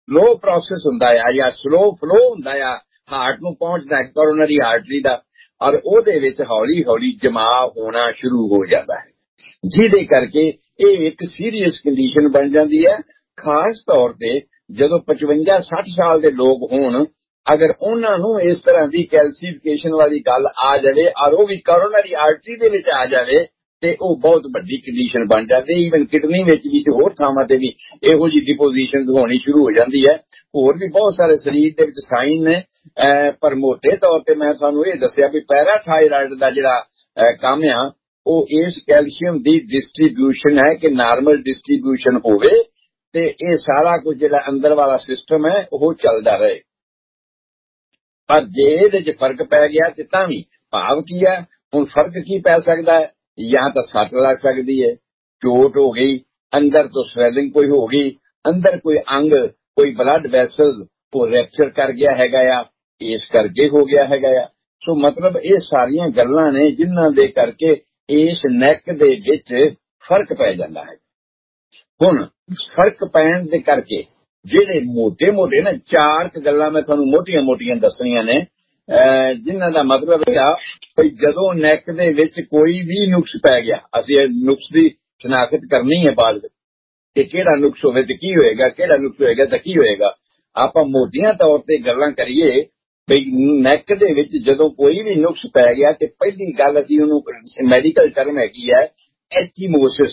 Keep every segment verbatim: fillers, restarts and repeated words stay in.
Slow process हुंदा आ या slow flow हुंदा आ हार्ट नूं पहुंचदा कोरोनरी आर्टरी दा और ओहदे विच हौली हौली जमाव होना शुरू हो जाता है, जिहदे करके ये एक सीरीयस कंडीशन बन जाती है। खास तौर पर जदों पचवंजा सठ साल के लोग होण, अगर उन्होंने इस तरह की कैल्सीफिकेशन वाली गल आ जाए और वह भी कोरोनरी आर्टरी दे विच आ जाए तो वह बहुत बड़ी कंडीशन बन जाती है। ईवन किडनी में भी तो होर थावां ते भी इहो जी डिपोजिशन होनी शुरू हो जाती है। होर भी बहुत सारे शरीर के साइन ने, पर मोटे तौर पर मैं तुहानूं ये दस्सिया भी पैराथायराइड का जिहड़ा काम आ वो इस कैल्शियम की डिस्ट्रीब्यूशन है कि नॉर्मल डिस्ट्रीब्यूशन होवे ते ये सारा कुछ जिहड़ा अंदर वाला सिस्टम है वो चलता रहे। पर जे इहदे च फर्क पै गया तो तां भी भाव की है, हुण फर्क की पै सकता है, या तो सट लग सकती है, चोट हो गई, अंदर तो स्वैलिंग कोई हो गई, अंदर कोई अंग कोई ब्लड वैसल वो रैप्चर कर गया हैगा या इस करके हो गया हैगा या। सो मतलब ये सारियां गल्लां ने जिन्हां दे करके इस नैक दे विच फर्क पै जांदा है। हुण फर्क पैण दे करके ਜਿਹੜੇ मोटे मोटे ना चार गल्लां मैं तुहानूं मोटियां मोटियां दसणियां ने, जिन्हां दा मतलब है कि जदों नैक दे विच कोई भी नुक्स पै गया, असीं नुक्स की शनाख्त करनी है बाद कि किहड़ा नुक्स होवे ते की होएगा, किहड़ा नुक्स होएगा ते की होएगा। आपां मोटियां तौर ते गल्लां करिए बई नैक दे विच जदों कोई भी नुक्स पै गया ते पहली गल असीं उहनूं मैडिकल टर्म हैगी है एचीमोसिस।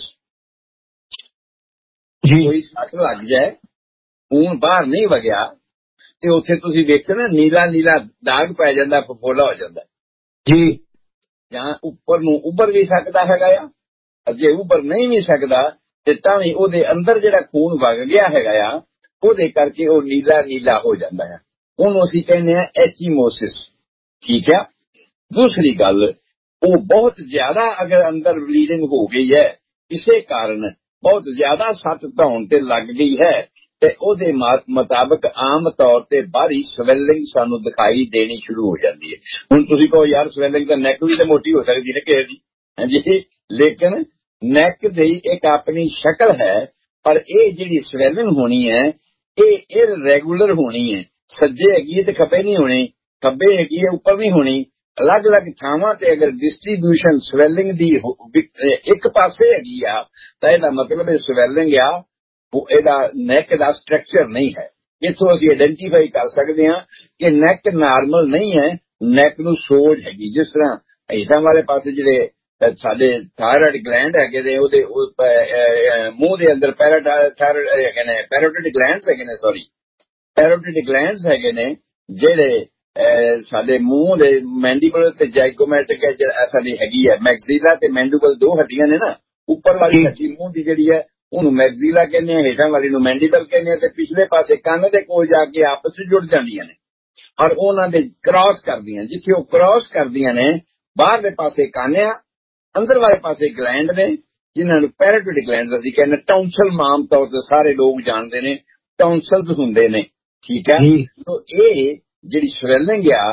कोई सट लग जाए, खून बाहर नहीं वगया ते उत्थे तुसीं वेखो ना नीला नीला दाग पै जांदा, फफोला हो जांदा जी, जां उपर नूं उभर भी सकदा हैगा आ। जे उभर नहीं भी सकदा ते तां भी ओहदे अंदर जिहड़ा खून वग गया हैगा आ ओहदे करके ओह नीला नीला हो जांदा है, ਉਹਨੂੰ ਅਸੀਂ कहने हैं एचीमोसिस। ठीक है। दूसरी गल वो बहुत ज्यादा अगर अंदर ब्लीडिंग हो गई है, किसी कारण बहुत ज्यादा सट धौन ते लग गई है ते ओहदे मुताबिक आम तौर ते बाहरी स्वैलिंग सानू दिखाई देनी शुरू हो जाती है। हुण तुसीं कहो यार स्वैलिंग तो नैक भी तो मोटी हो सकती है किसी की, हां जी, लेकिन नैक दी एक अपनी शक्ल है, पर यह जिहड़ी स्वैलिंग होनी है ये इररेगुलर होनी है। सज्जे हैगी ते खब्बे नहीं होनी, खब्बे हैगी है उपर नहीं होनी। अलग अलग थावां ते अगर डिस्ट्रीब्यूशन स्वैलिंग दी एक पासे हैगी आ तां इहदा मतलब स्वैलिंग आ वो इहदा नैक दा स्ट्रक्चर नहीं है। इत्थों असीं आइडेंटिफाई कर सकते हैं कि नैक नॉर्मल नहीं है, नैक नूं सोज हैगी। जिस तरह हेठां वाले पासे जिहड़े साडे थायराइड ग्लैंड हैगे ने ओहदे मूंह दे अंदर पैराथायराइड हैगे ने, पैरोटिड ग्लैंड्स हैगे ने, सॉरी पैरोटिड ग्लैंड्स हैगे ने जिहड़े साडे मूंह दे मैंडिबल ते जाइगोमैटिक साडी हैगी है। मैक्सिला ते मैंडिबल दो हड्डियां ने ना, उपर वाली हड्डी मूंह दी जिहड़ी है ਉਹਨੂੰ मैक्सिला कहने, हेठां वाली ਨੂੰ मैंडिबल कहने, ते पिछले पासे ਕੰਨ ਦੇ ਕੋਲ ਜਾ ਕੇ आपस ਵਿੱਚ ਜੁੜ ਜਾਂਦੀਆਂ ਨੇ और ਉਹਨਾਂ ਦੇ क्रॉस ਕਰਦੀਆਂ। ਜਿੱਥੇ ਉਹ क्रॉस ਕਰਦੀਆਂ ਨੇ ਬਾਹਰਲੇ ਪਾਸੇ ਕੰਨ ਆ, ਅੰਦਰ ਵਾਲੇ ਪਾਸੇ ਗਲੈਂਡ ਨੇ ਜਿਨ੍ਹਾਂ ਨੂੰ ਪੈਰਾਟਿਡ ਗਲੈਂਡ ਅਸੀਂ ਕਹਿੰਦੇ। ਟੌਂਸਲ ਆਮ ਤੌਰ ਤੇ ਸਾਰੇ ਲੋਕ ਜਾਣਦੇ ਨੇ, ਟੌਂਸਲਸ ਹੁੰਦੇ ਨੇ। ਠੀਕ ਹੈ। ਸੋ ਇਹ ਜਿਹੜੀ ਸਵੈਲਿੰਗ ਆ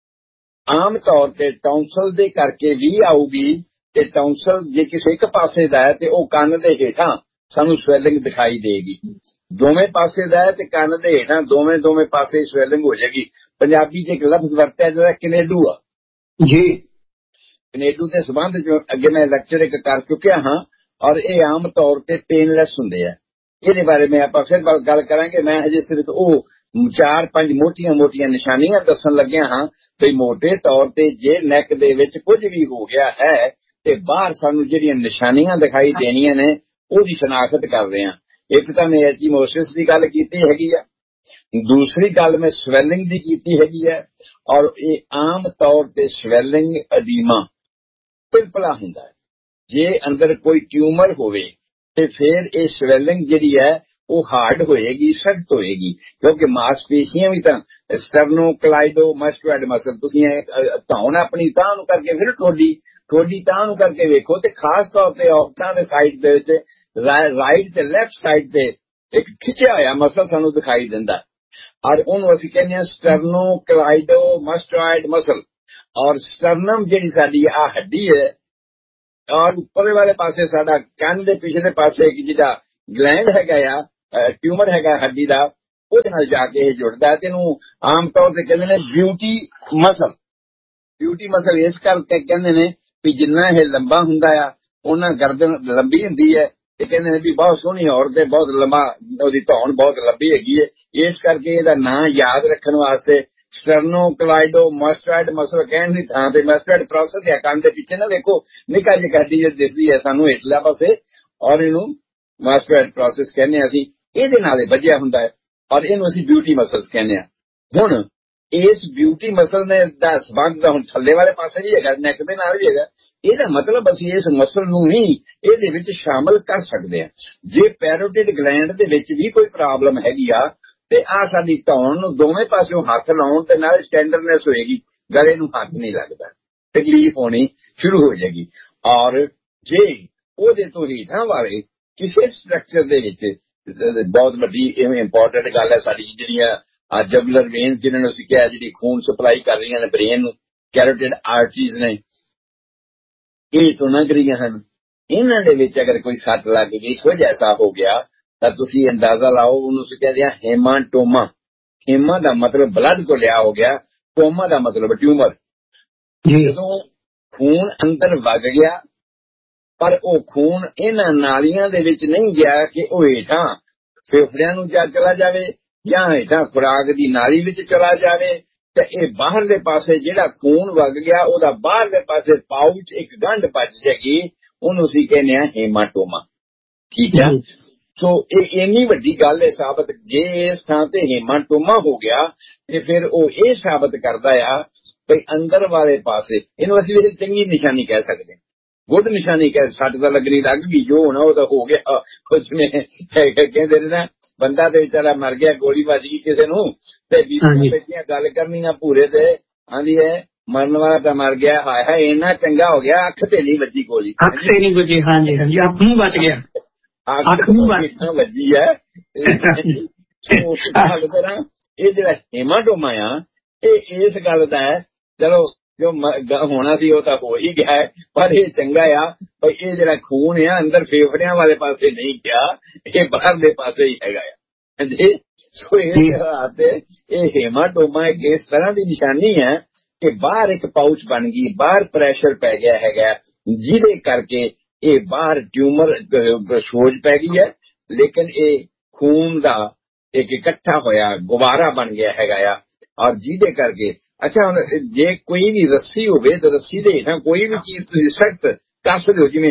ਆਮ ਤੌਰ ਤੇ ਟੌਂਸਲ ਦੇ ਕਰਕੇ ਵੀ ਆਊਗੀ ਤੇ ਟੌਂਸਲ ਜੇ ਕਿਸੇ ਇੱਕ ਪਾਸੇ ਦਾ ਹੈ ਤੇ ਉਹ ਕੰਨ ਦੇ ਹੇਠਾਂ ਸਾਨੂੰ ਸਵੈਲਿੰਗ ਦਿਖਾਈ ਦੇਗੀ। ਦੋਵੇਂ ਪਾਸੇ ਦਾ ਹੈ ਤੇ ਕੰਨ ਦੇ ਹੇਠਾਂ ਦੋਵੇਂ ਦੋਵੇਂ ਪਾਸੇ ਸਵੈਲਿੰਗ ਹੋ ਜਾਏਗੀ। ਪੰਜਾਬੀ ਚ ਇੱਕ ਲਫ਼ਜ਼ ਵਰਤਿਆ ਜਿਹੜਾ ਕਨੇਡੂ ਆ ਜੀ, ਕਨੇਡੂ ਦੇ ਸੰਬੰਧ ਚ ਅੱਗੇ ਮੈਂ ਲੈਕਚਰ ਇੱਕ ਕਰ ਚੁੱਕਿਆ ਹਾਂ ਔਰ ਇਹ ਆਮ ਤੌਰ ਤੇ ਪੇਨਲੈਸ ਹੁੰਦੇ ਆ। ਇਹਦੇ ਬਾਰੇ ਮੈਂ ਆਪਾਂ ਫਿਰ ਗੱਲ ਕਰਾਂਗੇ। ਮੈਂ ਹਜੇ ਸਿਰਫ ਉਹ ਚਾਰ ਪੰਜ ਮੋਟੀਆਂ ਮੋਟੀਆਂ ਨਿਸ਼ਾਨੀਆਂ ਦੱਸਣ ਲੱਗਿਆ ਹਾਂ ਵੀ ਮੋਟੇ ਤੌਰ ਤੇ ਜੇ ਨੈਕ ਦੇ ਵਿੱਚ ਕੁਝ ਵੀ ਹੋ ਗਿਆ ਹੈ ਤੇ ਬਾਹਰ ਸਾਨੂੰ ਜਿਹੜੀਆਂ ਨਿਸ਼ਾਨੀਆਂ ਦਿਖਾਈ ਦੇਣੀਆਂ ਨੇ ਉਹਦੀ ਸ਼ਨਾਖਤ ਕਰ ਰਹੇ ਹਾਂ। ਇੱਕ ਤਾਂ ਮੈਂ ਐਚੀਮੋਸਿਸ ਦੀ ਗੱਲ ਕੀਤੀ ਹੈਗੀ ਆ, ਦੂਸਰੀ ਗੱਲ ਮੈਂ ਸਵੈਲਿੰਗ ਦੀ ਕੀਤੀ ਹੈਗੀ ਹੈ ਔਰ ਇਹ ਆਮ ਤੌਰ ਤੇ ਸਵੈਲਿੰਗ ਅਡੀਮਾ ਪਿਲਪਲਾ ਹੁੰਦਾ ਹੈ। ਜੇ ਅੰਦਰ ਕੋਈ ਟਿਊਮਰ ਹੋਵੇ ਤੇ ਫਿਰ ਇਹ ਸਵੈਲਿੰਗ ਜਿਹੜੀ ਹੈ ਉਹ ਹਾਰਡ ਹੋਏਗੀ, ਸਖਤ ਹੋਏਗੀ, ਕਿਉਂਕਿ ਮਾਸਪੇਸ਼ੀਆਂ ਵੀ ਤਾਂ ਸਟਰਨੋਕਲਾਈਡੋਮਾਸਟੋਇਡ ਮਸਲ ਤੁਸੀਂ ਧੌਣ ਆਪਣੀ ਤਾਂਹ ਨੂੰ ਕਰਕੇ ਫਿਰ ਠੋਡੀ ਠੋਡੀ ਤਾਂਹ ਨੂੰ ਕਰਕੇ ਵੇਖੋ ਤੇ ਖਾਸ ਤੌਰ ਤੇ ਔਰਤਾਂ ਦੇ ਸਾਈਡ ਦੇ ਵਿੱਚ ਰਾਈਟ ਤੇ ਲੈਫਟ ਸਾਈਡ ਤੇ ਇੱਕ ਖਿੱਚਿਆ ਹੋਇਆ ਮਸਲ ਸਾਨੂੰ ਦਿਖਾਈ ਦਿੰਦਾ ਔਰ ਉਹਨੂੰ ਅਸੀਂ ਕਹਿੰਦੇ ਹਾਂ ਸਟਰਨੋਕਲਾਈਡੋਮਾਸਟੋਇਡ ਮਸਲ। ਔਰ ਸਟਰਨਮ ਜਿਹੜੀ ਸਾਡੀ ਆ ਹੱਡੀ ਹੈ ਔਰ ਉੱਪਰਲੇ ਵਾਲੇ ਪਾਸੇ ਸਾਡਾ ਕੰਨ ਦੇ ਪਿਛਲੇ ਪਾਸੇ ਇੱਕ ਜਿਹੜਾ ਗਲੈਂਡ ਹੈਗਾ ਆ ਟਿਊਮਰ ਹੈਗਾ ਹੱਡੀ ਦਾ ਉਹਦੇ ਨਾਲ ਜਾ ਕੇ ਇਹ ਜੁੜਦਾ ਤੇ ਇਹਨੂੰ ਆਮ ਤੌਰ ਤੇ ਕਹਿੰਦੇ ਨੇ ਬਿਊਟੀ ਮਸਲ। ਬਿਊਟੀ ਮਸਲ ਇਸ ਕਰਕੇ ਕਹਿੰਦੇ ਨੇ ਵੀ ਜਿੰਨਾ ਇਹ ਲੰਬਾ ਹੁੰਦਾ ਆ ਉਹਨਾਂ ਗਰਦਨ ਲੰਬੀ ਹੁੰਦੀ ਹੈ ਤੇ ਕਹਿੰਦੇ ਨੇ ਵੀ ਬਹੁਤ ਸੋਹਣੀ ਔਰਤ ਹੈ, ਬਹੁਤ ਲੰਬਾ ਉਹਦੀ ਧੌਣ ਬਹੁਤ ਲੰਬੀ ਹੈਗੀ ਹੈ। ਇਸ ਕਰਕੇ ਇਹਦਾ ਨਾਂ ਯਾਦ ਰੱਖਣ ਵਾਸਤੇ ਸਟਰਨੋਕਲਾਈਡੋ ਮਸਟਰਡ ਮਸਲ ਕਹਿਣ ਦੀ ਥਾਂ ਤੇ ਮਸਟਰਡ ਪ੍ਰੋਸੈਸ ਹੈ। ਕੰਨ ਦੇ ਪਿੱਛੇ ਨਾ ਦੇਖੋ ਨਿੱਕਾ ਜਿਹਾ ਹੱਡੀ ਜਿਹੜੀ ਦਿਸਦੀ ਹੈ ਸਾਨੂੰ ਹੇਠਲੇ ਪਾਸੇ, ਔਰ ਇਹਨੂੰ ਮਸਟਰਡ ਪ੍ਰੋਸੈਸ ਕਹਿੰਦੇ ਅਸੀਂ। ਇਹਦੇ ਨਾਲ ਇਹ ਵੱਜਿਆ ਹੁੰਦਾ ਹੈ ਔਰ ਇਹਨੂੰ ਅਸੀਂ ਬਿਊਟੀ ਮਸਲਸ ਕਹਿੰਦੇ ਹਾਂ। ਹੁਣ ਇਸ ਬਿਊਟੀ ਮਸਲ ਨੇ ਦਾ ਸਬੰਧ ਤਾਂ ਹੁਣ ਥੱਲੇ ਵਾਲੇ ਪਾਸੇ ਵੀ ਹੈਗਾ, ਨੈਕ ਦੇ ਨਾਲ ਵੀ ਹੈਗਾ। ਇਹਦਾ ਮਤਲਬ ਅਸੀਂ ਇਸ ਮਸਲ ਨੂੰ ਹੀ ਇਹਦੇ ਵਿੱਚ ਸ਼ਾਮਲ ਕਰ ਸਕਦੇ ਹਾਂ। ਜੇ ਪੈਰੋਟਿਡ ਗਲੈਂਡ ਦੇ ਵਿੱਚ ਵੀ ਕੋਈ ਪ੍ਰੋਬਲਮ ਹੈਗੀ ਆ ਤੇ ਆ ਸਾਡੀ ਧੌਣ ਨੂੰ ਦੋਵੇਂ ਪਾਸਿਓਂ ਹੱਥ ਲਾਉਣ ਤੇ ਨਾਲ ਸਟੈਂਡਰਨੈਸ ਹੋਏਗੀ, ਗਲੇ ਨੂੰ ਹੱਥ ਨਹੀਂ ਲੱਗਦਾ, ਤਕਲੀਫ ਹੋਣੀ ਸ਼ੁਰੂ ਹੋ ਜਾਏਗੀ। ਔਰ ਜੇ ਉਹਦੇ ਤੋਂ ਰੀਠਾਂ ਵਾਲੇ ਕਿਸੇ ਸਟਰਕਚਰ ਦੇ ਵਿੱਚ ਬਹੁਤ ਵੱਡੀ ਇੰਪੋਰਟੈਂਟ ਗੱਲ ਹੈ ਸਾਡੀ ਜਿਹੜੀਆਂ ਆ ਜਗੂਲਰ ਵੇਨਸ ਜਿਹਨਾਂ ਨੂੰ ਅਸੀਂ ਕਿਹਾ ਜਿਹੜੀ ਖੂਨ ਸਪਲਾਈ ਕਰ ਰਹੀਆਂ ਨੇ ਬ੍ਰੇਨ ਨੂੰ, ਕੈਰੋਟਿਡ ਆਰਟਰੀਜ਼ ਨੇ, ਇਹ ਟੋਨਾਗਰੀਆਂ ਹਨ। ਇਹਨਾਂ ਦੇ ਵਿੱਚ ਅਗਰ ਕੋਈ ਸੱਟ ਲੱਗ ਗਈ, ਕੁਝ ਐਸਾ ਹੋ ਗਿਆ ਤਾਂ ਤੁਸੀਂ ਅੰਦਾਜ਼ਾ ਲਾਓ, ਉਹਨੂੰ ਅਸੀਂ ਕਹਿੰਦੇ ਆ ਹੈਮਾਟੋਮਾ। ਹੈਮਾ ਦਾ ਮਤਲਬ ਬਲੱਡ ਤੋਂ ਲਿਆ ਹੋ ਗਿਆ, ਟੋਮਾ ਦਾ ਮਤਲਬ ਟਿਊਮਰ। ਜਦੋਂ ਖੂਨ ਅੰਦਰ ਵਗ ਗਿਆ ਪਰ ਉਹ ਖੂਨ ਇਹਨਾਂ ਨਾਲੀਆਂ ਦੇ ਵਿੱਚ ਨਹੀਂ ਗਿਆ ਕਿ ਉਹ ਹੇਠਾਂ ਫੇਫੜਿਆਂ ਨੂੰ ਜਾ ਚਲਾ ਜਾਵੇ ਜਾਂ ਹੇਠਾਂ ਖੁਰਾਕ ਦੀ ਨਾਲੀ ਵਿੱਚ ਚਲਾ ਜਾਵੇ, ਤੇ ਇਹ ਬਾਹਰਲੇ ਪਾਸੇ ਜਿਹੜਾ ਖੂਨ ਵਗ ਗਿਆ ਉਹਦਾ ਬਾਹਰਲੇ ਪਾਸੇ ਪਾਊਚ ਇੱਕ ਗੰਢ ਬਚ ਜਾਏਗੀ, ਉਹਨੂੰ ਅਸੀਂ ਕਹਿੰਦੇ ਆ ਹੈਮਾਟੋਮਾ। ਠੀਕ ਹੈ। ਸੋ ਇਹ ਇੰਨੀ ਵੱਡੀ ਗੱਲ ਹੈ ਸਾਬਤ, ਜੇ ਇਸ ਥਾਂ ਤੇ ਹੈਮਾਟੋਮਾ ਹੋ ਗਿਆ ਤੇ ਫਿਰ ਉਹ ਇਹ ਸਾਬਤ ਕਰਦਾ ਆ ਬਈ ਅੰਦਰ ਵਾਲੇ ਪਾਸੇ, ਇਹਨੂੰ ਅਸੀਂ ਇਹ ਚੰਗੀ ਨਿਸ਼ਾਨੀ ਕਹਿ ਸਕਦੇ, ਗੁੱਡ ਨਿਸ਼ਾਨੀ ਕਹਿ। ਸੱਟ ਤਾਂ ਲੱਗਣੀ ਲੱਗ ਗਈ, ਜੋ ਹੋਣਾ ਉਹ ਤਾਂ ਹੋ ਗਿਆ। ਕੁਝ ਨੇ ਕਹਿੰਦੇ ਨੇ ਨਾ ਬੰਦਾ ਤੇ ਵਿਚਾਰਾ ਮਰ ਗਿਆ, ਗੋਲੀ ਵੱਜ ਗਈ ਕਿਸੇ ਨੂੰ ਤੇ ਬੀਬੀਆਂ ਗੱਲ ਕਰਨੀ ਨਾ ਭੂਰੇ ਤੇ ਆਂਦੀ ਹੈ ਮਰਨ ਵਾਲਾ ਤਾਂ ਮਰ ਗਿਆ, ਹਾਏ ਹਾਏ ਇੰਨਾ ਚੰਗਾ ਹੋ ਗਿਆ, ਅੱਖ ਤੇ ਨਹੀਂ ਵੱਜੀ ਗੋਲੀ, ਅੱਖ ਤੇ ਨਹੀਂ ਵੱਜੀ। ਹਾਂਜੀ ਹਾਂਜੀ, ਅੱਖ ਨੂੰ ਬਚ ਗਿਆ, ਅੱਖ ਨੂੰ ਵੱਜੀ ਹੈ। ਇਹ ਜਿਹੜਾ ਹੈਮਾਟੋਮਾ ਆ ਇਹ ਇਸ ਗੱਲ ਦਾ ਹੈ, ਚਲੋ ਜੋ ਹੋਣਾ ਸੀ ਉਹ ਤਾਂ ਹੋ ਹੀ ਗਿਆ ਹੈ, ਪਰ ਇਹ ਚੰਗਾ ਆ ਪਰ ਇਹ ਜਿਹੜਾ ਖੂਨ ਆ ਅੰਦਰ ਫੇਫੜਿਆਂ ਵਾਲੇ ਪਾਸੇ ਨਹੀਂ ਗਿਆ, ਇਹ ਬਾਹਰਲੇ ਪਾਸੇ ਹੀ ਹੈਗਾ ਆ ਜੀ। ਸੋ ਇਹ ਹੈਮਾਟੋਮਾ ਇੱਕ ਇਸ ਤਰ੍ਹਾਂ ਦੀ ਨਿਸ਼ਾਨੀ ਹੈ ਕਿ ਬਾਹਰ ਇੱਕ ਪਾਊਚ ਬਣ ਗਈ, ਬਾਹਰ ਪ੍ਰੈਸ਼ਰ ਪੈ ਗਿਆ ਹੈਗਾ, ਜਿਹਦੇ ਕਰਕੇ ਇਹ ਬਾਹਰ ਟਿਊਮਰ ਸੋਜ ਪੈ ਗਈ ਹੈ, ਲੇਕਿਨ ਇਹ ਖੂਨ ਦਾ ਇੱਕ ਇਕੱਠਾ ਹੋਇਆ ਗੁਬਾਰਾ ਬਣ ਗਿਆ ਹੈਗਾ ਆ, ਔਰ ਜਿਹਦੇ ਕਰਕੇ ਅੱਛਾ ਹੁਣ ਜੇ ਕੋਈ ਵੀ ਰੱਸੀ ਹੋਵੇ ਤਾਂ ਰੱਸੀ ਦੇ ਹੇਠਾਂ ਕੋਈ ਵੀ ਚੀਜ਼ ਤੁਸੀਂ ਸਖਤ ਕੱਸ ਦਿਓ, ਜਿਵੇਂ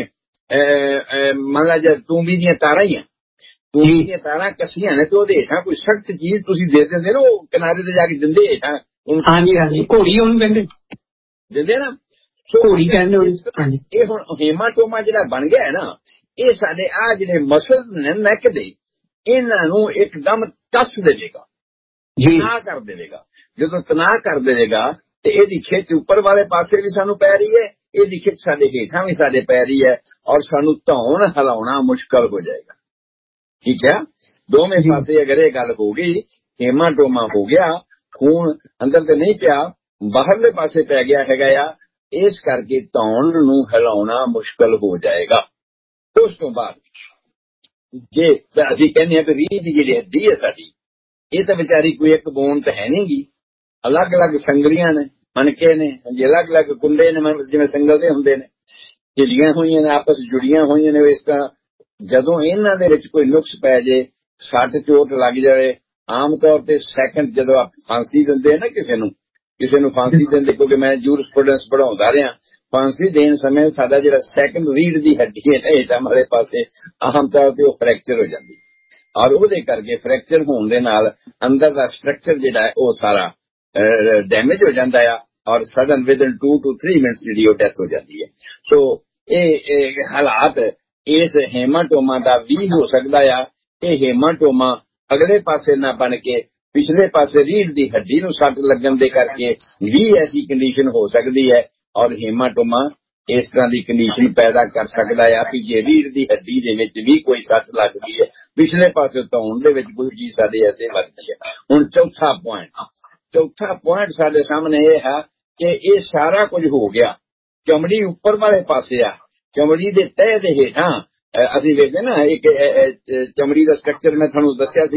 ਮੰਨ ਲਾ ਜੇ ਤੂੰਬੀ ਦੀਆਂ ਤਾਰਾਂ ਹੀ ਆ, ਤੂੰਬੀ ਦੀਆਂ ਤਾਰਾਂ ਕੱਸੀਆਂ ਨੇ ਤੇ ਉਹਦੇ ਹੇਠਾਂ ਕੋਈ ਸਖਤ ਚੀਜ਼ ਤੁਸੀਂ ਦੇ ਦਿੰਦੇ ਨਾ, ਉਹ ਕਿਨਾਰੇ ਤੇ ਜਾ ਕੇ ਦਿੰਦੇ ਹੇਠਾਂ। ਹਾਂਜੀ ਹਾਂਜੀ, ਘੋੜੀ ਉਹਨੂੰ ਕਹਿੰਦੇ ਦਿੰਦੇ ਨਾ, ਘੋੜੀ ਕਹਿੰਦੇ। ਇਹ ਹੁਣ ਹੈਮਾਟੋਮਾ ਜਿਹੜਾ ਬਣ ਗਿਆ ਹੈ ਨਾ, ਇਹ ਸਾਡੇ ਆ ਜਿਹੜੇ ਮਸਲ ਨੇ ਨੈਕ ਦੇ, ਇਹਨਾਂ ਨੂੰ ਇੱਕਦਮ ਕੱਸ ਦੇਵੇਗਾ, ਤਨਾਅ ਕਰ ਦੇਵੇਗਾ। ਜਦੋਂ ਤਨਾਅ ਕਰ ਦੇਵੇਗਾ ਤੇ ਇਹਦੀ ਖਿੱਚ ਉੱਪਰ ਵਾਲੇ ਪਾਸੇ ਵੀ ਸਾਨੂੰ ਪੈ ਰਹੀ ਹੈ, ਇਹਦੀ ਖਿੱਚ ਸਾਡੇ ਹੇਠਾਂ ਵੀ ਸਾਡੇ ਪੈ ਰਹੀ ਹੈ, ਔਰ ਸਾਨੂੰ ਧੌਣ ਹਿਲਾਉਣਾ ਮੁਸ਼ਕਲ ਹੋ ਜਾਏਗਾ। ਠੀਕ ਹੈ, ਦੋਵੇਂ ਪਾਸੇ ਅਗਰ ਇਹ ਗੱਲ ਹੋ ਗਈ, ਹੈਮਾਟੋਮਾ ਹੋ ਗਿਆ, ਖੂਨ ਅੰਦਰ ਤੇ ਨਹੀਂ ਪਿਆ, ਬਾਹਰਲੇ ਪਾਸੇ ਪੈ ਗਿਆ ਹੈਗਾ ਆ, ਇਸ ਕਰਕੇ ਧੌਣ ਨੂੰ ਹਿਲਾਉਣਾ ਮੁਸ਼ਕਲ ਹੋ ਜਾਏਗਾ। ਉਸ ਤੋਂ ਬਾਅਦ ਜੇ ਅਸੀਂ ਕਹਿੰਦੇ ਹਾਂ ਕਿ ਰੀੜ੍ਹ ਦੀ ਜਿਹੜੀ ਹੱਡੀ ਹੈ ਸਾਡੀ, ਇਹ ਤਾਂ ਵਿਚਾਰੀ ਕੋਈ ਇੱਕ ਬੋਨ ਤਾਂ ਹੈ ਨਹੀਂ ਗੀ, ਅਲੱਗ ਅਲੱਗ ਸੰਗਲੀਆਂ ਨੇ, ਮਣਕੇ ਨੇ, ਅਲੱਗ ਅਲੱਗ ਕੁੰਡੇ ਨੇ, ਜਿਵੇਂ ਸੰਗਲ ਦੇ ਹੁੰਦੇ ਨੇ, ਹਿੱਲੀਆਂ ਹੋਈਆਂ ਨੇ, ਆਪਸ ਜੁੜੀਆਂ ਹੋਈਆਂ ਨੇ। ਇਸ ਤਰ੍ਹਾਂ ਜਦੋਂ ਇਹਨਾਂ ਦੇ ਵਿੱਚ ਕੋਈ ਨੁਕਸ ਪੈ ਜੇ, ਸੱਟ ਚੋਟ ਲੱਗ ਜਾਵੇ, ਆਮ ਤੌਰ ਤੇ ਸੈਕੰਡ ਜਦੋਂ ਆਪ ਫਾਂਸੀ ਦਿੰਦੇ ਨਾ ਕਿਸੇ ਨੂੰ, ਕਿਸੇ ਨੂੰ ਫਾਂਸੀ ਦਿੰਦੇ, ਕਿਉਂਕਿ ਮੈਂ ਜੂਰਿਸਪ੍ਰੂਡੈਂਸ ਪੜ੍ਹਾਉਂਦਾ ਰਿਹਾ, ਫਾਂਸੀ ਦੇਣ ਸਮੇਂ ਸਾਡਾ ਜਿਹੜਾ ਸੈਕੰਡ ਰੀੜ ਦੀ ਹੱਡੀ ਹੈ ਨਾ ਹੇਠਾਂ ਵਾਲੇ ਪਾਸੇ, ਆਮ ਤੌਰ ਤੇ ਉਹ ਫ੍ਰੈਕਚਰ ਹੋ ਜਾਂਦੀ, ਔਰ ਉਹਦੇ ਕਰਕੇ ਫ੍ਰੈਕਚਰ ਹੋਣ ਦੇ ਨਾਲ ਅੰਦਰ ਦਾ ਸਟਰਕਚਰ ਜਿਹੜਾ ਹੈ ਉਹ ਸਾਰਾ ਡੈਮੇਜ ਹੋ ਜਾਂਦਾ ਆ, ਔਰ sudden within to two three minutes ਜਿਹੜੀ ਉਹ ਡੈਥ ਹੋ ਜਾਂਦੀ ਹੈ। ਸੋ ਇਹ ਹਾਲਾਤ ਇਸ ਹੈਮਾਟੋਮਾ ਦਾ ਵੀ ਹੋ ਸਕਦਾ ਆ। ਇਹ ਹੈਮਾਟੋਮਾ ਅਗਲੇ ਪਾਸੇ ਨਾ ਬਣ ਕੇ ਪਿਛਲੇ ਪਾਸੇ ਰੀੜ ਦੀ ਹੱਡੀ ਨੂੰ ਸੱਟ ਲੱਗਣ ਦੇ ਕਰਕੇ ਵੀ ਐਸੀ ਕੰਡੀਸ਼ਨ ਹੋ ਸਕਦੀ ਹੈ, ਔਰ ਹੈਮਾਟੋਮਾ ਇਸ ਤਰ੍ਹਾਂ ਦੀ ਕੰਡੀਸ਼ਨ ਪੈਦਾ ਕਰ ਸਕਦਾ ਆ ਕਿ ਜੇ ਰੀੜ ਦੀ ਹੱਡੀ ਦੇ ਵਿੱਚ ਵੀ ਕੋਈ ਸੱਟ ਲੱਗ ਗਈ ਹੈ, ਪਿਛਲੇ ਪਾਸੇ ਧੌਣ ਦੇ ਵਿੱਚ ਕੋਈ ਚੀਜ਼ ਸਾਡੇ ਐਸੇ ਵੱਜਦੀ ਹੈ। ਹੁਣ ਚੌਥਾ ਪੁਆਇੰਟ ਚੌਥਾ ਪੁਆਇੰਟ ਸਾਡੇ ਸਾਹਮਣੇ ਇਹ ਹੈ ਕਿ ਇਹ ਸਾਰਾ ਕੁਝ ਹੋ ਗਿਆ, ਚਮੜੀ ਉੱਪਰ ਵਾਲੇ ਪਾਸੇ ਆ, ਚਮੜੀ ਦੇ ਤਹਿ ਦੇ ਹੇਠਾਂ ਅਸੀਂ ਵੇਖਦੇ ਨਾ ਇੱਕ ਚਮੜੀ ਦਾ ਸਟਰਕਚਰ ਮੈਂ ਤੁਹਾਨੂੰ ਦੱਸਿਆ ਸੀਗਾ,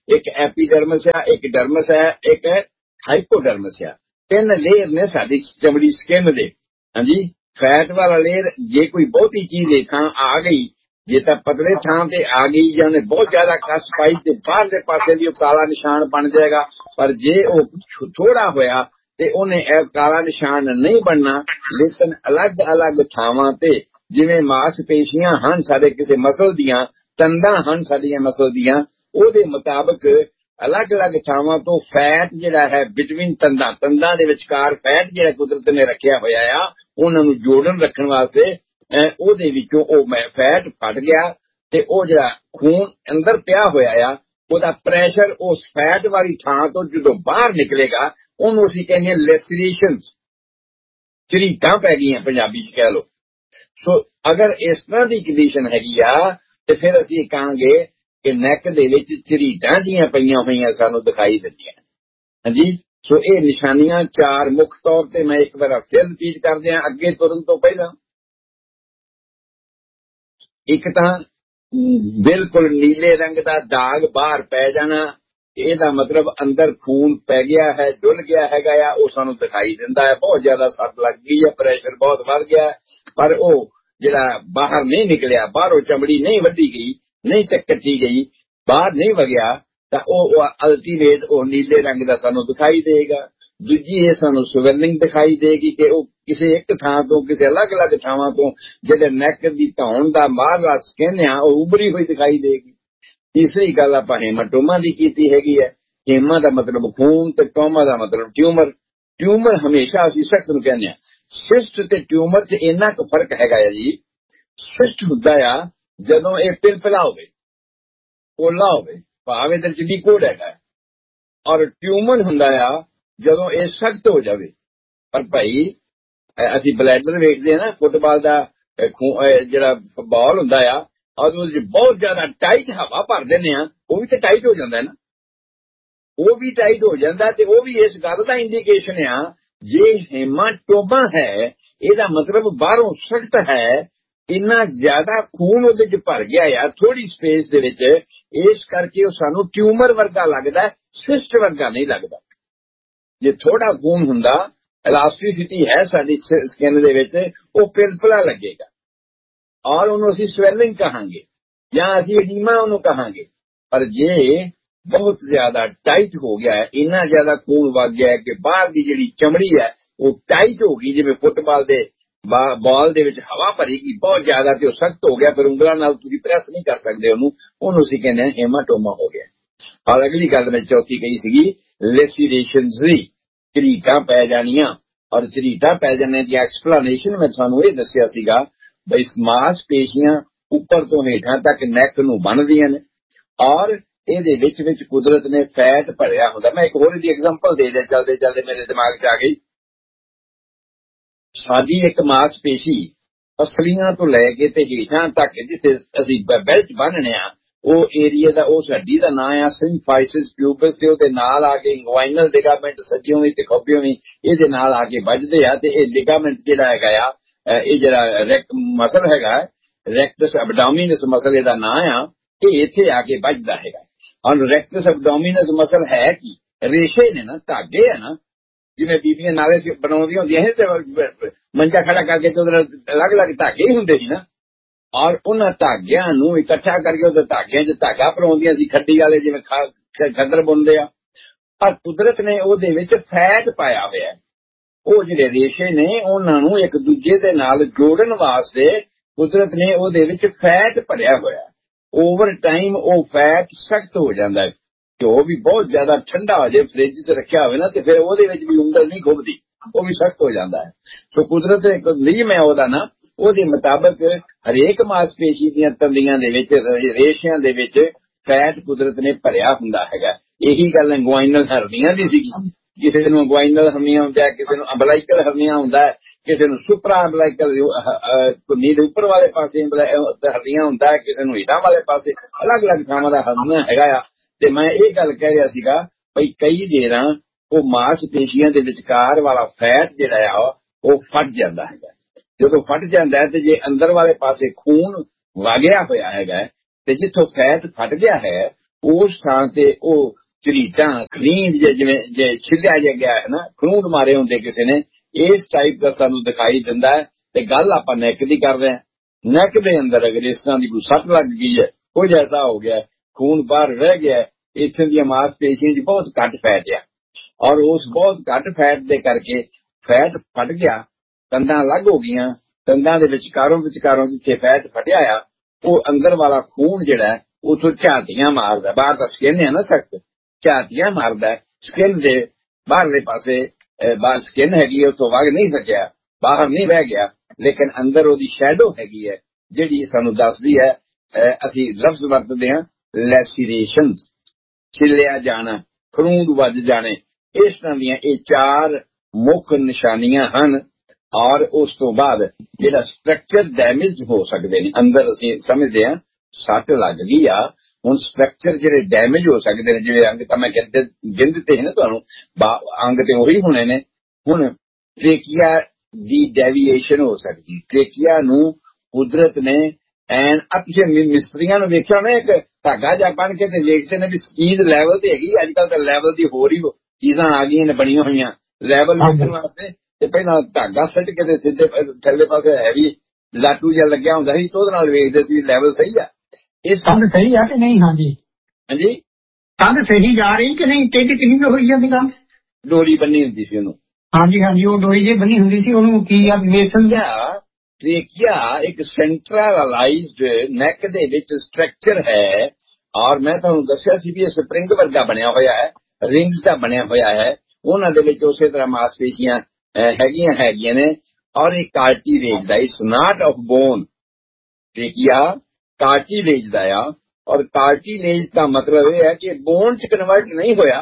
ਇੱਕ ਐਪੀਡਰਮਸ ਆ, ਇੱਕ ਡਰਮਸ ਹੈ, ਇੱਕ ਹਾਈਪੋਡਰਮਸ ਆ। ਤਿੰਨ ਲੇਅਰ ਨੇ ਸਾਡੀ ਚਮੜੀ ਸਕਿਨ ਦੇ। ਹਾਂਜੀ, ਫੈਟ ਵਾਲਾ ਲੇਅਰ ਜੇ ਕੋਈ ਬਹੁਤੀ ਚੀਜ਼ ਦੇ ਥਾਂ ਆ ਗਈ, ਜੇ ਤਾਂ ਪਤਲੇ ਥਾਂ ਤੇ ਆ ਗਈ ਜਾਂ ਉਹਨੇ ਬਹੁਤ ਜ਼ਿਆਦਾ ਕਸ ਪਾਈ ਤੇ ਬਾਹਰਲੇ ਪਾਸੇ ਵੀ ਉਹ ਕਾਲਾ ਨਿਸ਼ਾਨ ਬਣ ਜਾਏਗਾ। ਪਰ ਜੇ ਉਹ ਥੋੜਾ ਹੋਇਆ ਤੇ ਉਹਨੇ ਇਹ ਕਾਲਾ ਨਿਸ਼ਾਨ ਨਹੀਂ ਬਣਨਾ। ਲੇਕਿਨ ਅਲੱਗ ਅਲੱਗ ਥਾਵਾਂ ਤੇ ਜਿਵੇਂ ਮਾਸਪੇਸ਼ੀਆਂ ਹਨ ਸਾਡੇ ਕਿਸੇ ਮਸਲ ਦੀਆਂ, ਤੰਦਾਂ ਹਨ ਸਾਡੀਆਂ ਮਸਲ ਦੀਆਂ, ਉਹਦੇ ਮੁਤਾਬਕ ਅਲੱਗ ਅਲੱਗ ਥਾਵਾਂ ਤੋਂ ਫੈਟ ਜਿਹੜਾ ਹੈ ਬਿਟਵੀਨ ਤੰਦਾਂ ਤੰਦਾਂ ਦੇ ਵਿਚਕਾਰ ਫੈਟ ਜਿਹੜਾ ਕੁਦਰਤ ਨੇ ਰੱਖਿਆ ਹੋਇਆ ਆ, ਉਹਨਾਂ ਨੂੰ ਜੋੜਨ ਰੱਖਣ ਵਾਸਤੇ ਉਹਦੇ ਵਿੱਚੋਂ ਉਹ ਫੈਟ ਫਟ ਗਿਆ ਤੇ ਉਹ ਜਿਹੜਾ ਖੂਨ ਅੰਦਰ ਪਿਆ ਹੋਇਆ ਆ, ਉਹਦਾ ਪ੍ਰੈਸ਼ਰ ਉਸ ਫੈਟ ਵਾਲੀ ਥਾਂ ਤੋਂ ਜਦੋਂ ਬਾਹਰ ਨਿਕਲੇਗਾ ਉਹਨੂੰ ਅਸੀਂ ਕਹਿੰਦੇ ਲੈਸਰੀਏਸ਼ਨਸ, ਝਰੀਟਾਂ ਪੈ ਗਈਆਂ ਪੰਜਾਬੀ ਚ ਕਹਿ ਲਓ। ਸੋ ਅਗਰ ਇਸ ਤਰ੍ਹਾਂ ਦੀ ਕੰਡੀਸ਼ਨ ਹੈਗੀ ਆ ਤੇ ਫਿਰ ਅਸੀਂ ਕਹਾਂਗੇ ਕਿ ਨੈਕ ਦੇ ਵਿੱਚ ਝਰੀਟਾਂ ਜੀਆਂ ਪਈਆਂ ਹੋਈਆਂ ਸਾਨੂੰ ਦਿਖਾਈ ਦਿੰਦੀਆਂ। ਹਾਂਜੀ, ਸੋ ਇਹ ਨਿਸ਼ਾਨੀਆਂ ਚਾਰ ਮੁੱਖ ਤੌਰ ਤੇ ਮੈਂ ਇੱਕ ਵਾਰ ਫਿਰ ਰਿਪੀਟ ਕਰਦੇ ਹਾਂ ਅੱਗੇ ਤੁਰਨ ਤੋਂ ਪਹਿਲਾਂ। ਇੱਕ ਤਾਂ ਬਿਲਕੁਲ ਨੀਲੇ ਰੰਗ ਦਾ ਦਾਗ ਬਾਹਰ ਪੈ ਜਾਣਾ, ਇਹਦਾ ਮਤਲਬ ਅੰਦਰ ਖੂਨ ਪੈ ਗਿਆ ਹੈ, ਡੁੱਲ ਗਿਆ ਹੈਗਾ ਆ, ਉਹ ਸਾਨੂੰ ਦਿਖਾਈ ਦਿੰਦਾ ਹੈ। ਬਹੁਤ ਜ਼ਿਆਦਾ ਸੱਟ ਲੱਗ ਗਈ ਹੈ, ਪ੍ਰੈਸ਼ਰ ਬਹੁਤ ਵੱਧ ਗਿਆ, ਪਰ ਉਹ ਜਿਹੜਾ ਬਾਹਰ ਨਹੀਂ ਨਿਕਲਿਆ, ਬਾਹਰੋਂ ਚਮੜੀ ਨਹੀਂ ਵੱਢੀ ਗਈ, ਨਹੀਂ ਤੇ ਕੱਟੀ ਗਈ, ਬਾਹਰ ਨਹੀਂ ਵਗਿਆ, ਤਾਂ ਉਹ ਅਲਟੀਮੇਟ ਉਹ ਨੀਲੇ ਰੰਗ ਦਾ ਸਾਨੂੰ ਦਿਖਾਈ ਦੇਗਾ। ਦੂਜੀ ਇਹ ਸਾਨੂੰ ਸਵੈਲਿੰਗ ਦਿਖਾਈ ਦੇਗੀ ਕਿ ਉਹ ਕਿਸੇ ਇੱਕ ਥਾਂ ਤੋਂ ਕਿਸੇ ਅਲੱਗ ਅਲੱਗ ਥਾਵਾਂ ਤੋਂ ਜਿਹੜੇ ਨੈਕ ਦੀ ਧੌਣ ਦਾ ਬਾਹਰਲਾ ਸਕਿਨ ਆ ਉਹ ਉਭਰੀ ਹੋਈ ਦਿਖਾਈ ਦੇਗੀ। ਤੀਸਰੀ ਗੱਲ ਆਪਾਂ ਹੈਮਾਟੋਮਾ ਦੀ ਕੀਤੀ ਹੈਗੀ ਹੈ। ਹੈਮਾ ਦਾ ਮਤਲਬ ਖੂਨ ਤੇ ਟੋਮਾ ਦਾ ਮਤਲਬ ਟਿਊਮਰ। ਟਿਊਮਰ ਹਮੇਸ਼ਾ ਅਸੀਂ ਸਖਤ ਨੂੰ ਕਹਿੰਦੇ ਹਾਂ। ਸਿਸਟ ਤੇ ਟਿਊਮਰ 'ਚ ਇੰਨਾ ਕੁ ਫਰਕ ਹੈਗਾ ਹੈ ਜੀ। ਸਿਸਟ ਹੁੰਦਾ ਆ ਜਦੋਂ ਇਹ ਪਿਲਪਿਲਾ ਹੋਵੇ, ਪੋਲਾ ਹੋਵੇ, ਭਾਵ ਇਹਦੇ 'ਚ ਲਿਕੁਇਡ ਹੈਗਾ, ਔਰ ਟਿਊਮਰ ਹੁੰਦਾ ਆ ਜਦੋਂ ਇਹ ਸਖਤ ਹੋ ਜਾਵੇ। ਪਰ ਭਾਈ ਅਸੀਂ ਬਲੈਡਰ ਵੇਖਦੇ ਹਾਂ ਨਾ, ਫੁੱਟਬਾਲ ਦਾ ਜਿਹੜਾ ਬਾਲ ਹੁੰਦਾ ਆ, ਉਹਦੇ ਬਹੁਤ ਜ਼ਿਆਦਾ ਟਾਈਟ ਹਵਾ ਭਰ ਦਿੰਦੇ ਆ, ਉਹ ਵੀ ਤਾਂ ਟਾਈਟ ਹੋ ਜਾਂਦਾ ਨਾ, ਉਹ ਵੀ ਟਾਈਟ ਹੋ ਜਾਂਦਾ। ਤੇ ਉਹ ਵੀ ਇਸ ਗੱਲ ਦਾ ਇੰਡੀਕੇਸ਼ਨ ਆ, ਜੇ ਹੈਮਾਟੋਮਾ ਹੈ ਇਹਦਾ ਮਤਲਬ ਬਾਹਰੋਂ ਸਖਤ ਹੈ, ਇੰਨਾ ਜ਼ਿਆਦਾ ਖੂਨ ਉਹਦੇ 'ਚ ਭਰ ਗਿਆ ਆ ਥੋੜੀ ਸਪੇਸ ਦੇ ਵਿੱਚ, ਇਸ ਕਰਕੇ ਉਹ ਸਾਨੂੰ ਟਿਊਮਰ ਵਰਗਾ ਲੱਗਦਾ, ਸਿਸਟ ਵਰਗਾ ਨਹੀਂ ਲੱਗਦਾ। ਜੇ ਥੋੜਾ ਖੂਨ ਹੁੰਦਾ, ਇਲਾਸਟਿਸਿਟੀ ਹੈ ਸਾਡੀ ਸਕਿਨ ਦੇ ਵਿੱਚ, ਉਹ ਪਿਲਪਲਾ ਲੱਗੇਗਾ ਔਰ ਉਹਨੂੰ ਅਸੀਂ ਸਵੈਲਿੰਗ ਕਹਾਂਗੇ ਜਾਂ ਅਸੀਂ ਐਡੀਮਾ ਉਹਨੂੰ ਕਹਾਂਗੇ। ਪਰ ਜੇ ਬਹੁਤ ਜ਼ਿਆਦਾ ਟਾਈਟ ਹੋ ਗਿਆ ਹੈ, ਇੰਨਾ ਜ਼ਿਆਦਾ ਖੂਨ ਵਗ ਗਿਆ ਹੈ ਕਿ ਬਾਹਰ ਦੀ ਜਿਹੜੀ ਚਮੜੀ ਹੈ ਉਹ ਟਾਈਟ ਹੋ ਗਈ, ਜਿਵੇਂ ਫੁੱਟਬਾਲ ਦੇ ਬਾਲ ਦੇ ਵਿੱਚ ਹਵਾ ਭਰੀਗੀ ਬਹੁਤ ਜ਼ਿਆਦਾ ਤੇ ਉਹ ਸਖਤ ਹੋ ਗਿਆ, ਫਿਰ ਉਂਗਲਾਂ ਨਾਲ ਤੁਸੀਂ ਪ੍ਰੈਸ ਨਹੀਂ ਕਰ ਸਕਦੇ ਉਹਨੂੰ, ਉਹਨੂੰ ਅਸੀਂ ਕਹਿੰਦੇ ਹਾਂ ਹੈਮਾਟੋਮਾ ਹੋ ਗਿਆ। ਔਰ ਅਗਲੀ ਗੱਲ ਮੈਂ ਚੌਥੀ ਕਹੀ ਸੀਗੀ ਲੈਸੀਰੇਸ਼ਨਸ ਦੀ, ਝਰੀਟਾਂ ਪੈ ਜਾਣੀਆਂ। ਔਰ ਝਰੀਟਾਂ ਪੈ ਜਾਣੇ ਦੀ ਐਕਸਪਲੇਨੇਸ਼ਨ ਮੈਂ ਤੁਹਾਨੂੰ ਇਹ ਦੱਸਿਆ ਸੀਗਾ ਬਈ ਮਾਸਪੇਸ਼ੀਆਂ ਉੱਪਰ ਤੋਂ ਹੇਠਾਂ ਤੱਕ ਨੈਕ ਨੂੰ ਬਣਦੀਆਂ ਨੇ ਔਰ ਇਹਦੇ ਵਿੱਚ ਵਿੱਚ ਕੁਦਰਤ ਨੇ ਫੈਟ ਭਰਿਆ ਹੁੰਦਾ। ਮੈਂ ਇੱਕ ਹੋਰ ਇਹਦੀ ਐਗਜ਼ਾਮਪਲ ਦੇ ਦਿਆਂ, ਚਲਦੇ ਚਲਦੇ ਮੇਰੇ ਦਿਮਾਗ 'ਚ ਆ ਗਈ। ਸਾਡੀ ਇੱਕ ਮਾਸਪੇਸ਼ੀ ਪਸਲੀਆਂ ਤੋਂ ਲੈ ਕੇ ਤੇ ਹੇਠਾਂ ਤੱਕ ਜਿੱਥੇ ਅਸੀਂ ਬੈਲਟ ਬੰਨ੍ਹਣੇ ਆ, ਉਹ ਏਰੀਆ ਦਾ, ਉਹ ਹੱਡੀ ਦਾ ਨਾਂ ਆ ਸਿੰਫਾਈਸਿਸ ਪਿਊਬਸ, ਤੇ ਉਹਦੇ ਨਾਲ ਆ ਕੇ ਇੰਗੁਆਈਨਲ ਲਿਗਾਮੈਂਟ ਸੱਜਿਓਂ ਵੀ ਤੇ ਖੱਬਿਓਂ ਵੀ ਇਹਦੇ ਨਾਲ ਆ ਕੇ ਵੱਜਦੇ ਆ। ਤੇ ਇਹ ਲਿਗਾਮੈਂਟ ਜਿਹੜਾ ਹੈਗਾ ਆ, ਇਹ ਜਿਹੜਾ ਰੈਕ ਮਸਲ ਹੈਗਾ, ਰੈਕਟਸ ਅਬਡੋਮਿਨਸ ਮਸਲ ਇਹਦਾ ਨਾਂ ਆ, ਇਹ ਇੱਥੇ ਆ ਕੇ ਵੱਜਦਾ ਹੈਗਾ। ਔਰ ਰੈਕਟਸ ਅਬਡੋਮਿਨਸ ਮਸਲ ਹੈ ਕੀ? ਰੇਸ਼ੇ ਨੇ ਨਾ, ਧਾਗੇ ਆ ਨਾ, ਜਿਵੇਂ ਬੀਬੀਆਂ ਨਾਲੇ ਬਣਾਉਂਦੀਆਂ ਹੁੰਦੀਆਂ ਸੀ ਤੇ ਮੰਜਾ ਖੜਾ ਕਰਕੇ ਤੇ ਉਹਦੇ ਨਾਲ ਅਲੱਗ ਅਲੱਗ ਧਾਗੇ ਹੀ ਹੁੰਦੇ ਸੀ ਨਾ, ਔਰ ਉਹਨਾਂ ਧਾਗਿਆਂ ਨੂੰ ਇਕੱਠਾ ਕਰਕੇ ਉਹਦੇ ਧਾਗਿਆਂ 'ਚ ਧਾਗਾ ਪਰੋਂਦੀਆਂ ਸੀ, ਖੱਡੀ ਵਾਲੇ ਜਿਵੇਂ ਖੱਦਰ ਬੁਣਦੇ ਆ। ਪਰ ਕੁਦਰਤ ਨੇ ਉਹਦੇ ਵਿੱਚ ਫੈਟ ਪਾਇਆ ਹੋਇਆ। ਉਹ ਜਿਹੜੇ ਰੇਸ਼ੇ ਨੇ ਉਹਨਾਂ ਨੂੰ ਇੱਕ ਦੂਜੇ ਦੇ ਨਾਲ ਜੋੜਨ ਵਾਸਤੇ ਕੁਦਰਤ ਨੇ ਉਹਦੇ ਵਿੱਚ ਫੈਟ ਭਰਿਆ ਹੋਇਆ। ਓਵਰ ਟਾਈਮ ਉਹ ਫੈਟ ਸਖਤ ਹੋ ਜਾਂਦਾ ਹੈ। ਘਿਓ ਵੀ ਬਹੁਤ ਜ਼ਿਆਦਾ ਠੰਡਾ ਹੋ ਜਾਏ, ਫ੍ਰਿਜ 'ਚ ਰੱਖਿਆ ਹੋਵੇ ਨਾ, ਤੇ ਫਿਰ ਉਹਦੇ ਵਿੱਚ ਵੀ ਉਂਗਲ ਨਹੀਂ ਖੁੱਬਦੀ, ਉਹ ਵੀ ਸਖਤ ਹੋ ਜਾਂਦਾ ਹੈ। ਸੋ ਕੁਦਰਤ ਇੱਕ ਨਿਯਮ ਹੈ ਉਹਦਾ ਨਾ, ਉਹਦੇ ਮੁਤਾਬਕ ਹਰੇਕ ਮਾਸਪੇਸ਼ੀ ਦੀਆਂ ਤੰਦੀਆਂ ਦੇ ਵਿੱਚ, ਰੇਸ਼ਿਆਂ ਦੇ ਵਿੱਚ ਫੈਟ ਕੁਦਰਤ ਨੇ ਭਰਿਆ ਹੁੰਦਾ ਹੈਗਾ। ਇਹੀ ਗੱਲ ਇੰਗੁਆਈਨਲ ਹਰਨੀਆਂ ਦੀ ਸੀਗੀ। ਕਿਸੇ ਨੂੰ ਇੰਗੁਆਈਨਲ ਹਰਨੀਆਂ ਹੁੰਦਾ ਹੈ, ਕਿਸੇ ਨੂੰ ਅੰਬਲਾਈਕਲ ਹਰਨੀਆਂ ਹੁੰਦਾ ਹੈ, ਕਿਸੇ ਨੂੰ ਸੁਪਰਾ ਅੰਬਲਾਈਕਲ ਧੁੰਨੀ ਦੇ ਉੱਪਰ ਵਾਲੇ ਪਾਸੇ ਹਰਨੀਆਂ ਹੁੰਦਾ ਹੈ, ਕਿਸੇ ਨੂੰ ਹੀਟਾਂ ਵਾਲੇ ਪਾਸੇ, ਅਲੱਗ ਅਲੱਗ ਥਾਵਾਂ ਦਾ ਹਰਨੀਆਂ ਹੈਗਾ ਆ। ਤੇ ਮੈਂ ਇਹ ਗੱਲ ਕਹਿ ਰਿਹਾ ਸੀਗਾ ਬਈ ਕਈ ਦੇਰਾਂ ਉਹ ਮਾਸਪੇਸ਼ੀਆਂ ਦੇ ਵਿਚਕਾਰ ਵਾਲਾ ਫੈਟ ਜਿਹੜਾ ਆ ਉਹ ਫਟ ਜਾਂਦਾ ਹੈਗਾ। ਜਦੋਂ ਫਟ ਜਾਂਦਾ ਹੈ ਤੇ ਜੇ ਅੰਦਰ ਵਾਲੇ ਪਾਸੇ ਖੂਨ ਵਗਿਆ ਹੋਇਆ ਹੈਗਾ ਤੇ ਜਿੱਥੋਂ ਫੈਟ ਫਟ ਗਿਆ ਹੈ ਉਸ ਥਾਂ ਤੇ ਉਹ ਝਰੀਟਾਂ ਖਰੀਦ ਜਿਵੇਂ ਜੇ ਛਿੱਲਿਆ ਜਿਹਾ ਗਿਆ ਹੈ ਨਾ, ਖਰੂੰਡ ਮਾਰੇ ਹੁੰਦੇ ਕਿਸੇ ਨੇ, ਇਸ ਟਾਈਪ ਦਾ ਸਾਨੂੰ ਦਿਖਾਈ ਦਿੰਦਾ ਹੈ। ਤੇ ਗੱਲ ਆਪਾਂ ਨੈਕ ਦੀ ਕਰ ਰਹੇ ਹਾਂ। ਨੈਕ ਦੇ ਅੰਦਰ ਅਗਰ ਇਸ ਤਰ੍ਹਾਂ ਦੀ ਕੋਈ ਸੱਟ ਲੱਗ ਗਈ ਹੈ, ਕੁਝ ਐਸਾ ਹੋ ਗਿਆ, ਖੂਨ ਬਾਹਰ ਰਹਿ ਗਿਆ, ਇੱਥੇ ਦੀਆਂ ਮਾਸਪੇਸ਼ੀਆਂ 'ਚ ਬਹੁਤ ਘੱਟ ਫੈਟ ਆ, ਔਰ ਉਸ ਬਹੁਤ ਘੱਟ ਫੈਟ ਦੇ ਕਰਕੇ ਫੈਟ ਫਟ ਗਿਆ, ਤੰਦਾਂ ਅਲੱਗ ਹੋ ਗਈਆਂ, ਤੰਦਾਂ ਦੇ ਵਿਚਕਾਰੋਂ ਵਿਚਕਾਰੋਂ ਜਿੱਥੇ ਫੈਟ ਫਟਿਆ ਆ, ਉਹ ਅੰਦਰ ਵਾਲਾ ਖੂਨ ਜਿਹੜਾ ਉਥੋਂ ਝਾਤੀਆਂ ਮਾਰਦਾ। ਬਾਹਰ ਤਾਂ ਸਕਿਨ ਹੈ ਨਾ ਸਖਤ, ਝਾਤੀਆਂ ਮਾਰਦਾ ਸਕਿਨ ਦੇ ਬਾਹਰਲੇ ਪਾਸੇ। ਬਾਹਰ ਸਕਿਨ ਹੈਗੀ, ਉੱਥੋਂ ਵਗ ਨਹੀਂ ਸਕਿਆ, ਬਾਹਰ ਨਹੀਂ ਰਹਿ ਗਿਆ, ਲੇਕਿਨ ਅੰਦਰ ਉਹਦੀ ਸ਼ੈਡੋ ਹੈਗੀ ਹੈ ਜਿਹੜੀ ਸਾਨੂੰ ਦੱਸਦੀ ਹੈ। ਅਸੀਂ ਲਫ਼ਜ਼ ਵਰਤਦੇ ਹਾਂ ਲੈਸੀਰੇਸ਼ਨ, ਛਿੱਲਿਆ ਜਾਣਾ, ਖਰੂੰਦ ਵੱਜ ਜਾਣੇ, ਇਸ ਤਰ੍ਹਾਂ ਦੀਆਂ ਇਹ ਚਾਰ ਮੁੱਖ ਨਿਸ਼ਾਨੀਆਂ ਹਨ। ਔਰ ਉਸ ਤੋਂ ਬਾਅਦ ਜਿਹੜਾ ਸਟਰਕਚਰ ਡੈਮੇਜ ਹੋ ਸਕਦੇ ਨੇ ਅੰਦਰ, ਅਸੀਂ ਸਮਝਦੇ ਹਾਂ ਸੱਟ ਲੱਗ ਗਈ ਆ, ਹੁਣ ਸਟਰਕਚਰ ਜਿਹੜੇ ਡੈਮੇਜ ਹੋ ਸਕਦੇ ਨੇ, ਜਿਵੇਂ ਅੰਗ ਤਾਂ ਮੈਂ ਗਿਣਦੇ ਗਿਣ ਦਿੱਤੇ ਸੀ ਨਾ ਤੁਹਾਨੂੰ, ਅੰਗ ਤੇ ਉਹੀ ਹੋਣੇ ਨੇ। ਹੁਣ ਟ੍ਰੇਕੀਆ ਦੀ ਡੈਵੀਏਸ਼ਨ ਹੋ ਸਕਦੀ, ਟ੍ਰੇਕੀਆ ਨੂੰ ਕੁਦਰਤ ਨੇ ਐਨ ਅੱਛੇ ਮਿਸਤਰੀਆਂ ਨੂੰ ਵੇਖਿਆ ਨਾ, ਇੱਕ ਧਾਗਾ ਜਾ ਬਣ ਕੇ ਤੇ ਵੇਖਦੇ ਨੇ ਵੀ ਚੀਜ਼ ਲੈਵਲ ਤੇ ਹੈਗੀ। ਅੱਜ ਕੱਲ ਤਾਂ ਲੈਵਲ ਦੀ ਹੋਰ ਹੀ ਚੀਜ਼ਾਂ ਆ ਗਈਆਂ ਨੇ ਬਣੀਆਂ ਹੋਈਆਂ ਲੈਵਲ ਵੇਖਣ ਵਾਸਤੇ। ਤੇ ਪਹਿਲਾਂ ਧਾਗਾ ਸੱਟ ਕੇ ਤੇ ਸਿੱਧੇ ਥੱਲੇ ਪਾਸੇ ਹੈਵੀ ਲਾਟੂ ਜਿਹਾ ਲੱਗਿਆ ਹੁੰਦਾ ਸੀ, ਉਹਦੇ ਨਾਲ ਵੇਖਦੇ ਸੀ ਲੈਵਲ ਸਹੀ ਆ, ਇਸ ਕੰਧ ਸਹੀ ਆ ਕਿ ਨਹੀਂ। ਹਾਂਜੀ ਹਾਂਜੀ, ਕੰਧ ਸਹੀ ਜਾ ਰਹੀ ਕਿ ਨਹੀਂ, ਟੇਢੀ ਕਿੰਨੀ ਹੋਈ ਜਾਂਦੀ ਕੰਧ। ਡੋਰੀ ਬੰਨੀ ਹੁੰਦੀ ਸੀ ਉਹਨੂੰ। ਹਾਂਜੀ ਹਾਂਜੀ, ਉਹ ਡੋਰੀ ਜੇ ਬੰਨੀ ਹੁੰਦੀ ਸੀ, ਉਹਨੂੰ ਕੀ ਆ ਵੇਸਨ ਜਿਹਾ। ਟ੍ਰੇਕੀਆ ਇੱਕ ਸੈਂਟਰਲਾਈਜ਼ਡ ਨੈਕ ਦੇ ਵਿੱਚ ਸਟਰਕਚਰ ਹੈ, ਔਰ ਮੈਂ ਤੁਹਾਨੂੰ ਦੱਸਿਆ ਸੀ ਵੀ ਇਹ ਸਪਰਿੰਗ ਵਰਗਾ ਬਣਿਆ ਹੋਇਆ ਹੈ, ਰਿੰਗਸ ਦਾ ਬਣਿਆ ਹੋਇਆ ਹੈ। ਉਹਨਾਂ ਦੇ ਵਿੱਚ ਉਸੇ ਤਰ੍ਹਾਂ ਮਾਸਪੇਸ਼ੀਆਂ ਹੈਗੀਆਂ ਹੈਗੀਆਂ ਨੇ, ਔਰ ਇਹ ਕਾਰਟੀਲੇਜ ਦਾ, ਇਟਸ ਨਾਟ ਆਫ ਬੋਨ। ਟ੍ਰੇਕੀਆ ਕਾਰਟੀਲੇਜ ਦਾ ਆ, ਔਰ ਕਾਰਟੀਲੇਜ ਦਾ ਮਤਲਬ ਇਹ ਹੈ ਕਿ ਬੋਨ ਚ ਕਨਵਰਟ ਨਹੀਂ ਹੋਇਆ,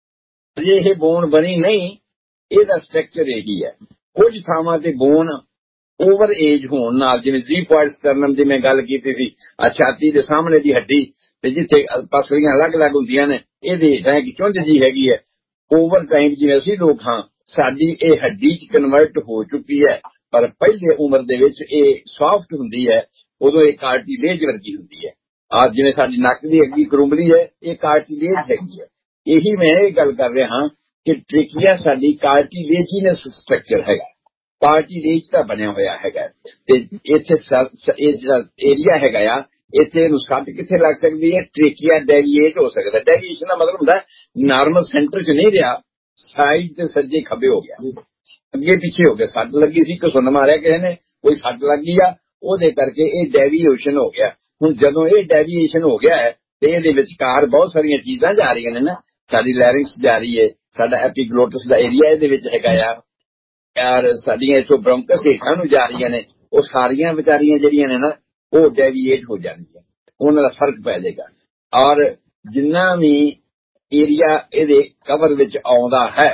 ਜੇ ਇਹ ਬੋਨ ਬਣੀ ਨਹੀਂ, ਇਹਦਾ ਸਟਰਕਚਰ ਇਹੀ ਹੈ। ਕੁਝ ਥਾਵਾਂ ਤੇ ਬੋਨ ਓਵਰ ਏਜ ਹੋਣ ਨਾਲ, ਜਿਵੇਂ ਜ਼ੀਫੋਇਡ ਸਟਰਨਮ ਦੀ ਮੈਂ ਗੱਲ ਕੀਤੀ ਸੀ, ਛਾਤੀ ਦੇ ਸਾਹਮਣੇ ਦੀ ਹੱਡੀ ਤੇ ਜਿੱਥੇ ਪਸਲੀਆਂ ਅਲੱਗ ਅਲੱਗ ਹੁੰਦੀਆਂ ਨੇ, ਇਹਦੇ ਹੈ ਕਿ ਚੁੰਝ ਜੀ ਹੈਗੀ ਹੈ। ਓਵਰ ਟਾਈਮ ਜਿਵੇਂ ਅਸੀਂ ਲੋਕ ਹਾਂ, ਸਾਡੀ ਇਹ ਹੱਡੀ ਚ ਕਨਵਰਟ ਹੋ ਚੁੱਕੀ ਹੈ, ਪਰ ਪਹਿਲੇ ਉਮਰ ਦੇ ਵਿੱਚ ਇਹ ਸੌਫਟ ਹੁੰਦੀ ਹੈ, ਉਦੋਂ ਇਹ ਕਾਰਟੀਲੇਜ ਵਰਗੀ ਹੁੰਦੀ ਹੈ। ਆ ਜਿਵੇਂ ਸਾਡੀ ਨੱਕ ਦੀ ਅੱਗੀ ਕਰੁੰਬਲੀ ਹੈ, ਇਹ ਕਾਰਟੀਲੇਜ ਹੈਗੀ ਹੈ। ਇਹੀ ਮੈਂ ਇਹ ਗੱਲ ਕਰ ਰਿਹਾ ਹਾਂ ਕਿ ਟ੍ਰੇਕੀਆ ਸਾਡੀ ਕਾਰਟੀਲੇਜੀਨਸ ਸਟਰਕਚਰ ਹੈਗਾ, ਕਾਰਟੀਲੇਜ ਦਾ ਬਣਿਆ ਹੋਇਆ ਹੈਗਾ। ਤੇ ਇੱਥੇ ਇਹ ਜਿਹੜਾ ਏਰੀਆ ਹੈਗਾ ਆ, ਇੱਥੇ ਇਹਨੂੰ ਸੱਟ ਕਿੱਥੇ ਲੱਗ ਸਕਦੀ ਹੈ, ਟ੍ਰੇਕੀਆ ਡੈਵੀਏਟ ਹੋ ਸਕਦਾ। ਡੈਵੀਏਸ਼ਨ ਦਾ ਮਤਲਬ ਹੁੰਦਾ ਨਾਰਮਲ ਸੈਂਟਰ ਚ ਨਹੀਂ ਰਿਹਾ, ਸਾਈਡ ਤੇ ਸੱਜੇ ਖੱਬੇ ਹੋ ਗਿਆ, ਅੱਗੇ ਪਿੱਛੇ ਹੋ ਗਿਆ। ਸੱਟ ਲੱਗੀ ਸੀ, ਘਸੁੰਨ ਮਾਰਿਆ ਕਿਸੇ ਨੇ, ਕੋਈ ਸੱਟ ਲੱਗੀ ਆ, ਉਹਦੇ ਕਰਕੇ ਇਹ ਡੈਵੀਏਸ਼ਨ ਹੋ ਗਿਆ। ਹੁਣ ਜਦੋਂ ਇਹ ਡੈਵੀਏਸ਼ਨ ਹੋ ਗਿਆ ਹੈ ਤੇ ਇਹਦੇ ਵਿਚਕਾਰ ਬਹੁਤ ਸਾਰੀਆਂ ਚੀਜ਼ਾਂ ਜਾ ਰਹੀਆਂ ਨੇ ਨਾ, ਸਾਡੀ ਲੈਰਿੰਗਸ ਜਾ ਰਹੀ ਹੈ, ਸਾਡਾ ਐਪੀਗਲੋਟਸ ਦਾ ਏਰੀਆ ਇਹਦੇ ਵਿੱਚ ਹੈਗਾ ਆ, ਯਾਰ ਸਾਡੀਆਂ ਇੱਥੋਂ ਬ੍ਰੌਂਕਸ ਹੇਠਾਂ ਨੂੰ ਜਾ ਰਹੀਆਂ ਨੇ, ਉਹ ਸਾਰੀਆਂ ਵਿਚਾਰੀਆਂ ਜਿਹੜੀਆਂ ਨੇ ਨਾ, ਉਹ ਡੈਵੀਏਟ ਹੋ ਜਾਣਗੀਆਂ, ਉਹਨਾਂ ਦਾ ਫਰਕ ਪੈ ਜਾਏਗਾ। ਔਰ ਜਿੰਨਾ ਵੀ ਏਰੀਆ ਇਹਦੇ ਕਵਰ ਵਿੱਚ ਆਉਂਦਾ ਹੈ,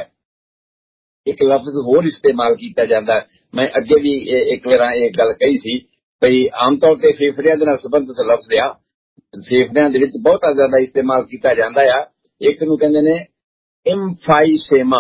ਇੱਕ ਲਫ਼ਜ਼ ਹੋਰ ਇਸਤੇਮਾਲ ਕੀਤਾ ਜਾਂਦਾ, ਮੈਂ ਅੱਗੇ ਵੀ ਇੱਕ ਵਾਰ ਇਹ ਗੱਲ ਕਹੀ ਸੀ ਭਈ ਆਮ ਤੌਰ ਤੇ ਫੇਫੜਿਆਂ ਦੇ ਨਾਲ ਸੰਬੰਧਿਤ ਲਫ਼ਜ਼ ਆ, ਫੇਫੜਿਆਂ ਦੇ ਵਿੱਚ ਬਹੁਤਾ ਜ਼ਿਆਦਾ ਇਸਤੇਮਾਲ ਕੀਤਾ ਜਾਂਦਾ ਆ। ਇੱਕ ਨੂੰ ਕਹਿੰਦੇ ਨੇ ਇੰਫਾਈਸੇਮਾ,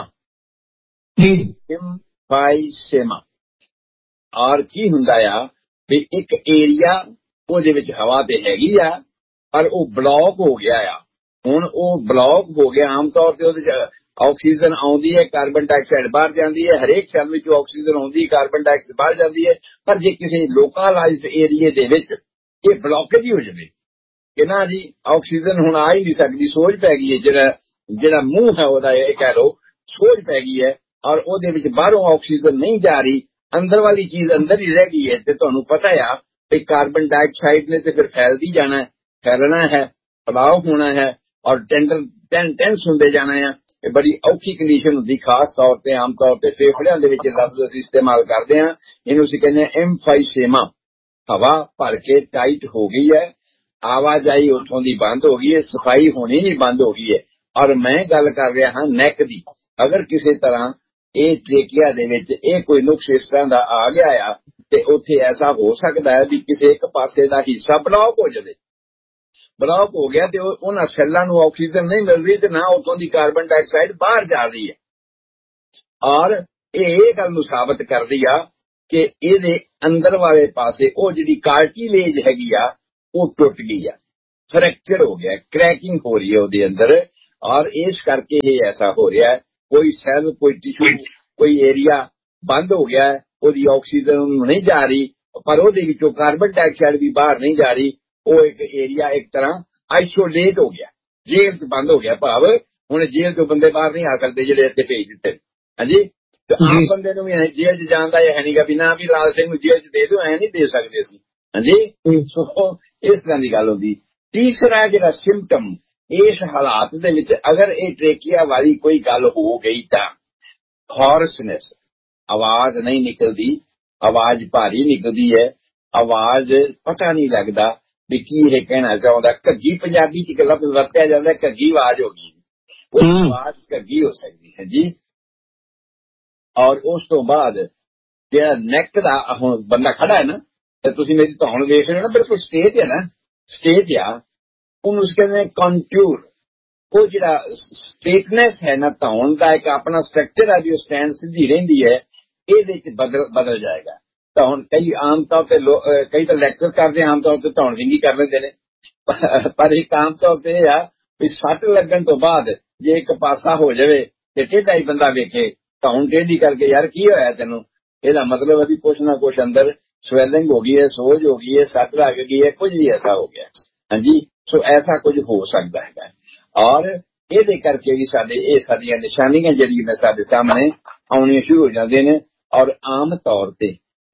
ਇੰਫਾਈਸੇਮਾ। ਔਰ ਕੀ ਹੁੰਦਾ ਆ ਵੀ ਇੱਕ ਏਰੀਆ ਉਹਦੇ ਵਿੱਚ ਹਵਾ ਤੇ ਹੈਗੀ ਆ, ਪਰ ਉਹ ਬਲੌਕ ਹੋ ਗਿਆ ਆ। ਹੁਣ ਉਹ ਬਲੌਕ ਹੋ ਗਿਆ, ਆਮ ਤੌਰ ਤੇ ਉਹਦੇ ਚ ਆਕਸੀਜਨ ਆਉਂਦੀ ਹੈ, ਕਾਰਬਨ ਡਾਈਆਕਸਾਈਡ ਬਾਹਰ ਜਾਂਦੀ ਹੈ, ਹਰੇਕ ਸੈੱਲ ਵਿੱਚ ਆਕਸੀਜਨ ਆਉਂਦੀ ਹੈ, ਕਾਰਬਨ ਡਾਈਆਕਸਾਈਡ ਬਾਹਰ ਜਾਂਦੀ ਹੈ। ਪਰ ਜੇ ਕਿਸੇ ਲੋਕਲਾਈਜ਼ਡ ਏਰੀਏ ਦੇ ਵਿੱਚ ਇਹ ਬਲੌਕੇਜ ਹੀ ਹੋ ਜਾਵੇ ਕਿ ਨਾ ਜੀ ਆਕਸੀਜਨ ਹੁਣ ਆ ਹੀ ਨਹੀਂ ਸਕਦੀ, ਸੋਜ ਪੈ ਗਈ ਹੈ, ਜਿਹੜਾ ਜਿਹੜਾ ਮੂੰਹ ਹੈ ਉਹਦਾ ਇਹ ਕਹਿ ਲਓ ਸੋਜ ਪੈ ਗਈ ਹੈ, ਔਰ ਉਹਦੇ ਵਿੱਚ ਬਾਹਰੋਂ ਆਕਸੀਜਨ ਨਹੀਂ ਜਾ ਰਹੀ, ਅੰਦਰ ਵਾਲੀ ਚੀਜ਼ ਅੰਦਰ ਹੀ ਰਹਿ ਗਈ ਹੈ। ਤੇ ਤੁਹਾਨੂੰ ਪਤਾ ਆ ਕਿ ਕਾਰਬਨ ਡਾਈਆਕਸਾਈਡ ਨੇ ਤੇ ਫਿਰ ਫੈਲਦੀ ਜਾਣਾ, ਫੈਲਣਾ ਹੈ, ਦਬਾਅ ਹੋਣਾ ਹੈ, ਔਰ ਟੈਂਡਰ ਟੈਂਸ ਹੁੰਦੇ ਜਾਣਾ ਆ। ਇਹ ਬੜੀ ਔਖੀ ਕੰਡੀਸ਼ਨ ਹੁੰਦੀ, ਖਾਸ ਤੌਰ ਤੇ ਆਮ ਤੌਰ ਤੇ ਫੇਫੜਿਆਂ ਦੇ ਵਿੱਚ ਲਫ਼ਜ਼ ਅਸੀਂ ਇਸਤੇਮਾਲ ਕਰਦੇ ਹਾਂ, ਇਹਨੂੰ ਅਸੀਂ ਕਹਿੰਦੇ ਹਾਂ ਐਮਫਾਈਸੇਮਾ। ਹਵਾ ਭਰ ਕੇ ਟਾਈਟ ਹੋ ਗਈ ਹੈ, ਆਵਾਜਾਈ ਉੱਥੋਂ ਦੀ ਬੰਦ ਹੋ ਗਈ ਹੈ, ਸਫਾਈ ਹੋਣੀ ਨਹੀਂ ਬੰਦ ਹੋ ਗਈ ਹੈ। ਔਰ ਮੈਂ ਗੱਲ ਕਰ ਰਿਹਾ ਹਾਂ ਨੈਕ ਦੀ। ਅਗਰ ਕਿਸੇ ਤਰ੍ਹਾਂ ਇਹ ਟ੍ਰੇਕੀਆ ਦੇ ਵਿੱਚ ਇਹ ਕੋਈ ਨੁਕਸ ਇਸ ਤਰ੍ਹਾਂ ਦਾ ਆ ਗਿਆ ਆ, ਤੇ ਉੱਥੇ ਐਸਾ ਹੋ ਸਕਦਾ ਹੈ ਵੀ ਕਿਸੇ ਇੱਕ ਪਾਸੇ ਦਾ ਹਿੱਸਾ ਬਲੌਕ ਹੋ ਜਾਵੇ। ਬਲੌਕ ਹੋ ਗਿਆ ਤੇ ਉਹਨਾਂ ਸੈੱਲਾਂ ਨੂੰ ਆਕਸੀਜਨ ਨਹੀਂ ਮਿਲ ਰਹੀ, ਤੇ ਨਾ ਉੱਥੋਂ ਦੀ ਕਾਰਬਨ ਡਾਈਆਕਸਾਈਡ ਬਾਹਰ ਜਾ ਰਹੀ ਹੈ। ਔਰ ਇਹ ਇਹ ਗੱਲ ਨੂੰ ਸਾਬਤ ਕਰਦੀ ਆ ਕਿ ਇਹਦੇ ਅੰਦਰ ਵਾਲੇ ਪਾਸੇ ਉਹ ਜਿਹੜੀ ਕਾਰਟੀਲੇਜ ਹੈਗੀ ਆ, ਉਹ ਟੁੱਟ ਗਈ ਆ। फ्रैक्चर हो गया, क्रैकिंग हो रही है ਉਹਦੇ ਅੰਦਰ, और इस करके ये ऐसा हो रहा है। कोई सैल, कोई टिश्यू, कोई एरिया बंद हो गया है, ਉਹਦੀ ਆਕਸੀਜਨ नहीं जा रही, पर ਉਹਦੇ ਵਿੱਚੋਂ ਕਾਰਬਨ ਡਾਈਆਕਸਾਈਡ भी बाहर नहीं जा रही। ਉਹ ਇੱਕ ਏਰੀਆ ਇੱਕ ਤਰ੍ਹਾਂ ਆਈਸੋਲੇਟ ਹੋ ਗਿਆ, ਜੇਲ੍ਹ ਚ ਬੰਦ ਹੋ ਗਿਆ। ਭਾਵ ਹੁਣ ਜੇਲ੍ਹ ਤੋਂ ਬੰਦੇ ਬਾਹਰ ਨਹੀਂ ਆ ਸਕਦੇ ਜਿਹੜੇ ਇੱਥੇ ਭੇਜ ਦਿੱਤੇ। ਹਾਂਜੀ, ਤੇ ਆਮ ਬੰਦੇ ਨੂੰ ਵੀ ਜੇਲ੍ਹ ਚ ਜਾਣ ਦਾ ਇਹ ਹੈ ਨਹੀਂਗਾ ਵੀ ਨਾ ਵੀ ਲਾਲ ਸਿੰਘ ਨੂੰ ਜੇਲ੍ਹ ਚ ਦੇ ਦਿਓ, ਐ ਨਹੀਂ ਦੇ ਸਕਦੇ ਅਸੀਂ। ਹਾਂਜੀ, ਸੋ ਇਸ ਤਰ੍ਹਾਂ ਦੀ ਗੱਲ ਹੁੰਦੀ। ਤੀਸਰਾ ਜਿਹੜਾ ਸਿੰਪਟਮ ਇਸ ਹਾਲਾਤ ਦੇ ਵਿੱਚ, ਅਗਰ ਇਹ ਟ੍ਰੇਕੀਆ ਵਾਲੀ ਕੋਈ ਗੱਲ ਹੋ ਗਈ ਤਾਂ ਹੌਰਸਨੈਸ, ਆਵਾਜ਼ ਨਹੀਂ ਨਿਕਲਦੀ, ਆਵਾਜ਼ ਭਾਰੀ ਨਿਕਲਦੀ ਹੈ, ਆਵਾਜ਼ ਪਤਾ ਨਹੀਂ ਲੱਗਦਾ ਵੀ ਕੀ ਇਹ ਕਹਿਣਾ ਚਾਹੁੰਦਾ। ਘੱਗੀ ਪੰਜਾਬੀ ਚ ਲਫ਼ਜ਼ ਵਰਤਿਆ ਜਾਂਦਾ, ਘੱਗੀ ਆਵਾਜ਼ ਹੋ ਗਈ, ਉਹ ਆਵਾਜ਼ ਘੱਗੀ ਹੋ ਸਕਦੀ ਹੈ ਜੀ। ਔਰ ਉਸ ਤੋਂ ਬਾਅਦ ਜਿਹੜਾ ਨੈਕ ਦਾ, ਹੁਣ ਬੰਦਾ ਖੜਾ ਹੈ ਨਾ, ਤੇ ਤੁਸੀਂ ਮੇਰੀ ਧੌਣ ਵੇਖ ਰਹੇ ਹੋ ਨਾ, ਬਿਲਕੁਲ ਸਟੇਟ ਹੈ ਨਾ, ਸਟੇਟ ਆ, ਉਹਨੂੰ ਕਹਿੰਦੇ ਕੰਟੂਰ। ਉਹ ਜਿਹੜਾ ਸਟੇਟਨੈਸ ਹੈ ਨਾ ਧੌਣ ਦਾ, ਇੱਕ ਆਪਣਾ ਸਟਰਕਚਰ ਹੈ, ਜੋ ਸਟੈਂਡ ਸਿੱਧੀ ਰਹਿੰਦੀ ਹੈ, ਇਹਦੇ ਚ ਬਦਲ ਬਦਲ ਜਾਏਗਾ। ਤਾਂ ਹੁਣ ਕਈ ਆਮ ਤੌਰ ਤੇ ਕਈ ਤਾਂ ਲੈਕਚਰ ਕਰਦੇ, ਆਮ ਤੌਰ ਤੇ ਧੌਣ ਵਿੰਗੀ ਕਰ ਲੈਂਦੇ ਨੇ, ਪਰ ਇੱਕ ਆਮ ਤੌਰ ਤੇ ਇਹ ਆ ਵੀ ਸੱਟ ਲੱਗਣ ਤੋਂ ਬਾਅਦ ਜੇ ਇੱਕ ਪਾਸਾ ਹੋ ਜਾਵੇ ਤੇ ਟੇਢਾ ਹੀ ਬੰਦਾ ਵੇਖੇ, ਧੌਣ ਟੇਢੀ ਕਰਕੇ, ਯਾਰ ਕੀ ਹੋਇਆ ਤੈਨੂੰ, ਇਹਦਾ ਮਤਲਬ ਅਸੀਂ ਕੁਛ ਨਾ ਕੁਛ ਅੰਦਰ ਸਵੈਲਿੰਗ ਹੋ ਗਈ ਹੈ, ਸੋਜ ਹੋ ਗਈ ਹੈ, ਸੱਟ ਲੱਗ ਗਈ ਹੈ, ਕੁਝ ਵੀ ਐਸਾ ਹੋ ਗਿਆ। ਹਾਂਜੀ, ਸੋ ਐਸਾ ਕੁਝ ਹੋ ਸਕਦਾ ਹੈਗਾ। ਔਰ ਇਹਦੇ ਕਰਕੇ ਵੀ ਸਾਡੇ ਇਹ ਸਾਡੀਆਂ ਨਿਸ਼ਾਨੀਆਂ ਜਿਹੜੀਆਂ ਸਾਡੇ ਸਾਹਮਣੇ ਆਉਣੀਆਂ ਸ਼ੁਰੂ ਹੋ ਜਾਂਦੀਆਂ ਨੇ। ਔਰ ਆਮ ਤੌਰ ਤੇ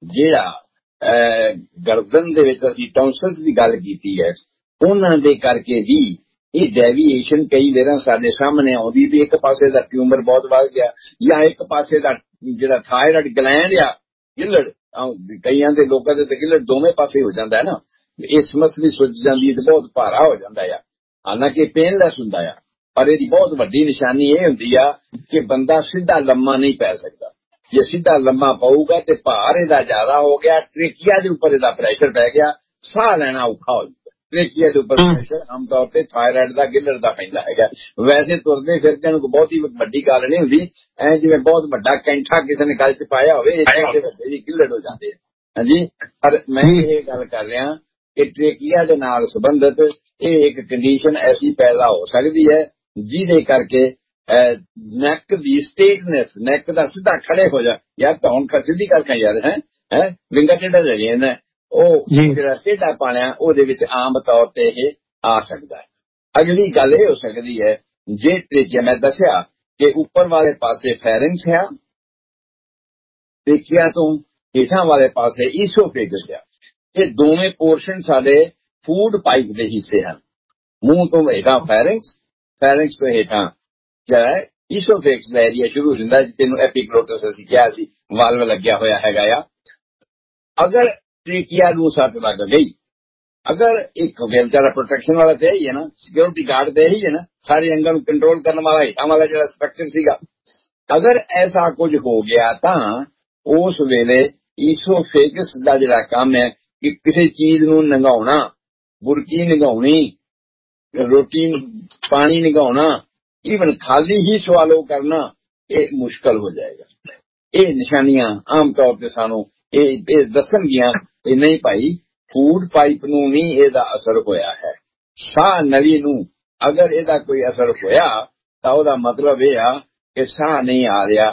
ਜਿਹੜਾ ਗਰਦਨ ਦੇ ਵਿੱਚ ਅਸੀਂ ਟੌਂਸਲਸ ਦੀ ਗੱਲ ਕੀਤੀ ਹੈ, ਉਹਨਾਂ ਦੇ ਕਰਕੇ ਵੀ ਇਹ ਡੈਵੀਏਸ਼ਨ ਕਈ ਵਾਰ ਸਾਡੇ ਸਾਹਮਣੇ ਆਉਂਦੀ ਵੀ ਇੱਕ ਪਾਸੇ ਦਾ ਟਿਊਮਰ ਬਹੁਤ ਵੱਧ ਗਿਆ, ਜਾਂ ਇੱਕ ਪਾਸੇ ਦਾ ਜਿਹੜਾ ਥਾਇਰਾਇਡ ਗਲੈਂਡ ਆ, ਗਿੱਲੜ, ਕਈਆਂ ਦੇ ਲੋਕਾਂ ਦੇ ਗਿੱਲੜ ਦੋਵੇਂ ਪਾਸੇ ਹੋ ਜਾਂਦਾ ਹੈ ਨਾ, ਇਸ ਮਸਲੀ ਸੁੱਜ ਜਾਂਦੀ ਹੈ ਤੇ ਬਹੁਤ ਭਾਰਾ ਹੋ ਜਾਂਦਾ ਆ। ਹਾਲਾਂਕਿ ਪੇਨਲੈਸ ਹੁੰਦਾ ਆ, ਪਰ ਇਹਦੀ ਬਹੁਤ ਵੱਡੀ ਨਿਸ਼ਾਨੀ ਇਹ ਹੁੰਦੀ ਆ ਕਿ ਬੰਦਾ ਸਿੱਧਾ ਲੰਮਾ ਨਹੀਂ ਪੈ ਸਕਦਾ। ਜੇ ਸਿੱਧਾ ਲੰਮਾ ਪਊਗਾ ਤੇ ਭਾਰ ਇਹਦਾ ਜ਼ਿਆਦਾ ਹੋ ਗਿਆ, ਟ੍ਰੇਕੀਆ ਦੇ ਉੱਪਰ ਇਹਦਾ ਪ੍ਰੈਸ਼ਰ ਪੈ ਗਿਆ, ਸਾਹ ਲੈਣਾ ਔਖਾ ਹੋ ਜਾਂਦਾ। ਟ੍ਰੇਕੀਆ ਦੇ ਉੱਪਰ ਪ੍ਰੈਸ਼ਰ ਆਮ ਤੌਰ ਤੇ ਥਾਇਰਾਇਡ ਦਾ, ਗਿੱਲੜ ਦਾ ਪੈਂਦਾ ਹੈਗਾ। ਵੈਸੇ ਤੁਰਦੇ ਫਿਰਦੇ ਨੂੰ ਬਹੁਤੀ ਵੱਡੀ ਗੱਲ ਨਹੀਂ ਹੁੰਦੀ, ਐ ਜਿਵੇਂ ਬਹੁਤ ਵੱਡਾ ਕੈਂਠਾ ਕਿਸੇ ਨੇ ਗਲ ਚ ਪਾਇਆ ਹੋਵੇ, ਵੱਡੇ ਜੀ ਗਿੱਲੜ ਹੋ ਜਾਂਦੇ ਆ। ਹਾਂਜੀ, ਪਰ ਮੈਂ ਇਹ ਗੱਲ ਕਰ ਰਿਹਾ ਕਿ ਟ੍ਰੇਕੀਆ ਦੇ ਨਾਲ ਸੰਬੰਧਿਤ ਇਹ ਇੱਕ ਕੰਡੀਸ਼ਨ ਐਸੀ ਪੈਦਾ ਹੋ ਸਕਦੀ ਹੈ ਜਿਹਦੇ ਕਰਕੇ ਨੈਕ ਦੀ ਸਟੇਟਨੈਸ, ਨੈਕ ਦਾ ਸਿੱਧਾ ਖੜੇ ਹੋ ਜਾ, ਯਾਰ ਧੌਣ ਖਾ ਸਿੱਧੀ ਕਰਕੇ ਯਾਰ, ਹੈ ਹੈ ਵਿੰਗਾ ਟੇਢਾ ਲੈ ਜਾਂਦਾ, ਉਹ ਜਿਹੜਾ ਟੇਢਾ ਪਾਣਿਆ ਉਹਦੇ ਵਿੱਚ ਆਮ ਤੌਰ ਤੇ ਇਹ ਆ ਸਕਦਾ ਹੈ। ਅਗਲੀ ਗੱਲ ਇਹ ਹੋ ਸਕਦੀ ਹੈ, ਜੇ ਟ੍ਰੇਕੀਆ ਮੈਂ ਦੱਸਿਆ ਕਿ ਉੱਪਰ ਵਾਲੇ ਪਾਸੇ ਫੈਰਿੰਗਸ ਹੈ, ਟ੍ਰੇਕੀਆ ਤੋਂ ਹੇਠਾਂ ਵਾਲੇ ਪਾਸੇ ਈਸੋਫੇਗਸ ਆ। ਇਹ ਦੋਵੇਂ ਪੋਰਸ਼ਨ ਸਾਡੇ ਫੂਡ ਪਾਈਪ ਦੇ ਹਿੱਸੇ ਹਨ। ਮੂੰਹ ਤੋਂ ਹੇਠਾਂ ਫੈਰਿੰਗਸ, ਫੈਰਿੰਗਸ ਤੋਂ ਹੇਠਾਂ ਜਿਹੜਾ ਹੈ ਈਸੋਫੇਗਸ ਦਾ ਏਰੀਆ ਸ਼ੁਰੂ ਹੋ ਜਾਂਦਾ, ਜਿਹਨੂੰ ਐਪੀਗਲੋਟਸ ਅਸੀਂ ਕਿਹਾ ਸੀ, ਵਾਲਵ ਲੱਗਿਆ ਹੋਇਆ ਹੈਗਾ ਆ। ਅਗਰ ਟ੍ਰੇਕੀਆ ਨੂੰ ਸੱਟ ਲੱਗ ਗਈ, ਅਗਰ ਇੱਕ ਵਿਚਾਰਾ ਪ੍ਰੋਟੈਕਸ਼ਨ ਵਾਲਾ ਤੇ ਹੀ ਹੈ ਨਾ, ਸਿਕਿਉਰਿਟੀ ਗਾਰਡ ਤੇ ਹੀ ਹੈ ਨਾ, ਸਾਰੇ ਅੰਗਾਂ ਨੂੰ ਕੰਟਰੋਲ ਕਰਨ ਵਾਲਾ ਹੇਠਾਂ ਵਾਲਾ ਜਿਹੜਾ ਸਟਰਕਚਰ ਸੀਗਾ, ਅਗਰ ਐਸਾ ਕੁਝ ਹੋ ਗਿਆ ਤਾਂ ਉਸ ਵੇਲੇ ਈਸੋਫੇਗਸ ਦਾ ਜਿਹੜਾ ਕੰਮ ਹੈ ਕਿ ਕਿਸੇ ਚੀਜ਼ ਨੂੰ ਲੰਘਾਉਣਾ, ਬੁਰਕੀ ਲੰਘਾਉਣੀ, ਰੋਟੀ ਪਾਣੀ ਲੰਘਾਉਣਾ, ਈਵਨ ਖਾਲੀ ਹੀ ਸਵਾਲੋ ਕਰਨਾ, ਇਹ ਮੁਸ਼ਕਲ ਹੋ ਜਾਏਗਾ। ਇਹ ਨਿਸ਼ਾਨੀਆਂ ਆਮ ਤੌਰ ਤੇ ਸਾਨੂੰ ਇਹ ਇਹ ਦੱਸਣਗੀਆਂ ਕਿ ਨਹੀਂ ਭਾਈ, ਫੂਡ ਪਾਈਪ ਨੂੰ ਵੀ ਇਹਦਾ ਅਸਰ ਹੋਇਆ ਹੈ। ਸਾਹ ਨਲੀ ਨੂੰ ਅਗਰ ਇਹਦਾ ਕੋਈ ਅਸਰ ਹੋਇਆ ਤਾਂ ਉਹਦਾ ਮਤਲਬ ਇਹ ਆ ਕਿ ਸਾਹ ਨਹੀਂ ਆ ਰਿਹਾ,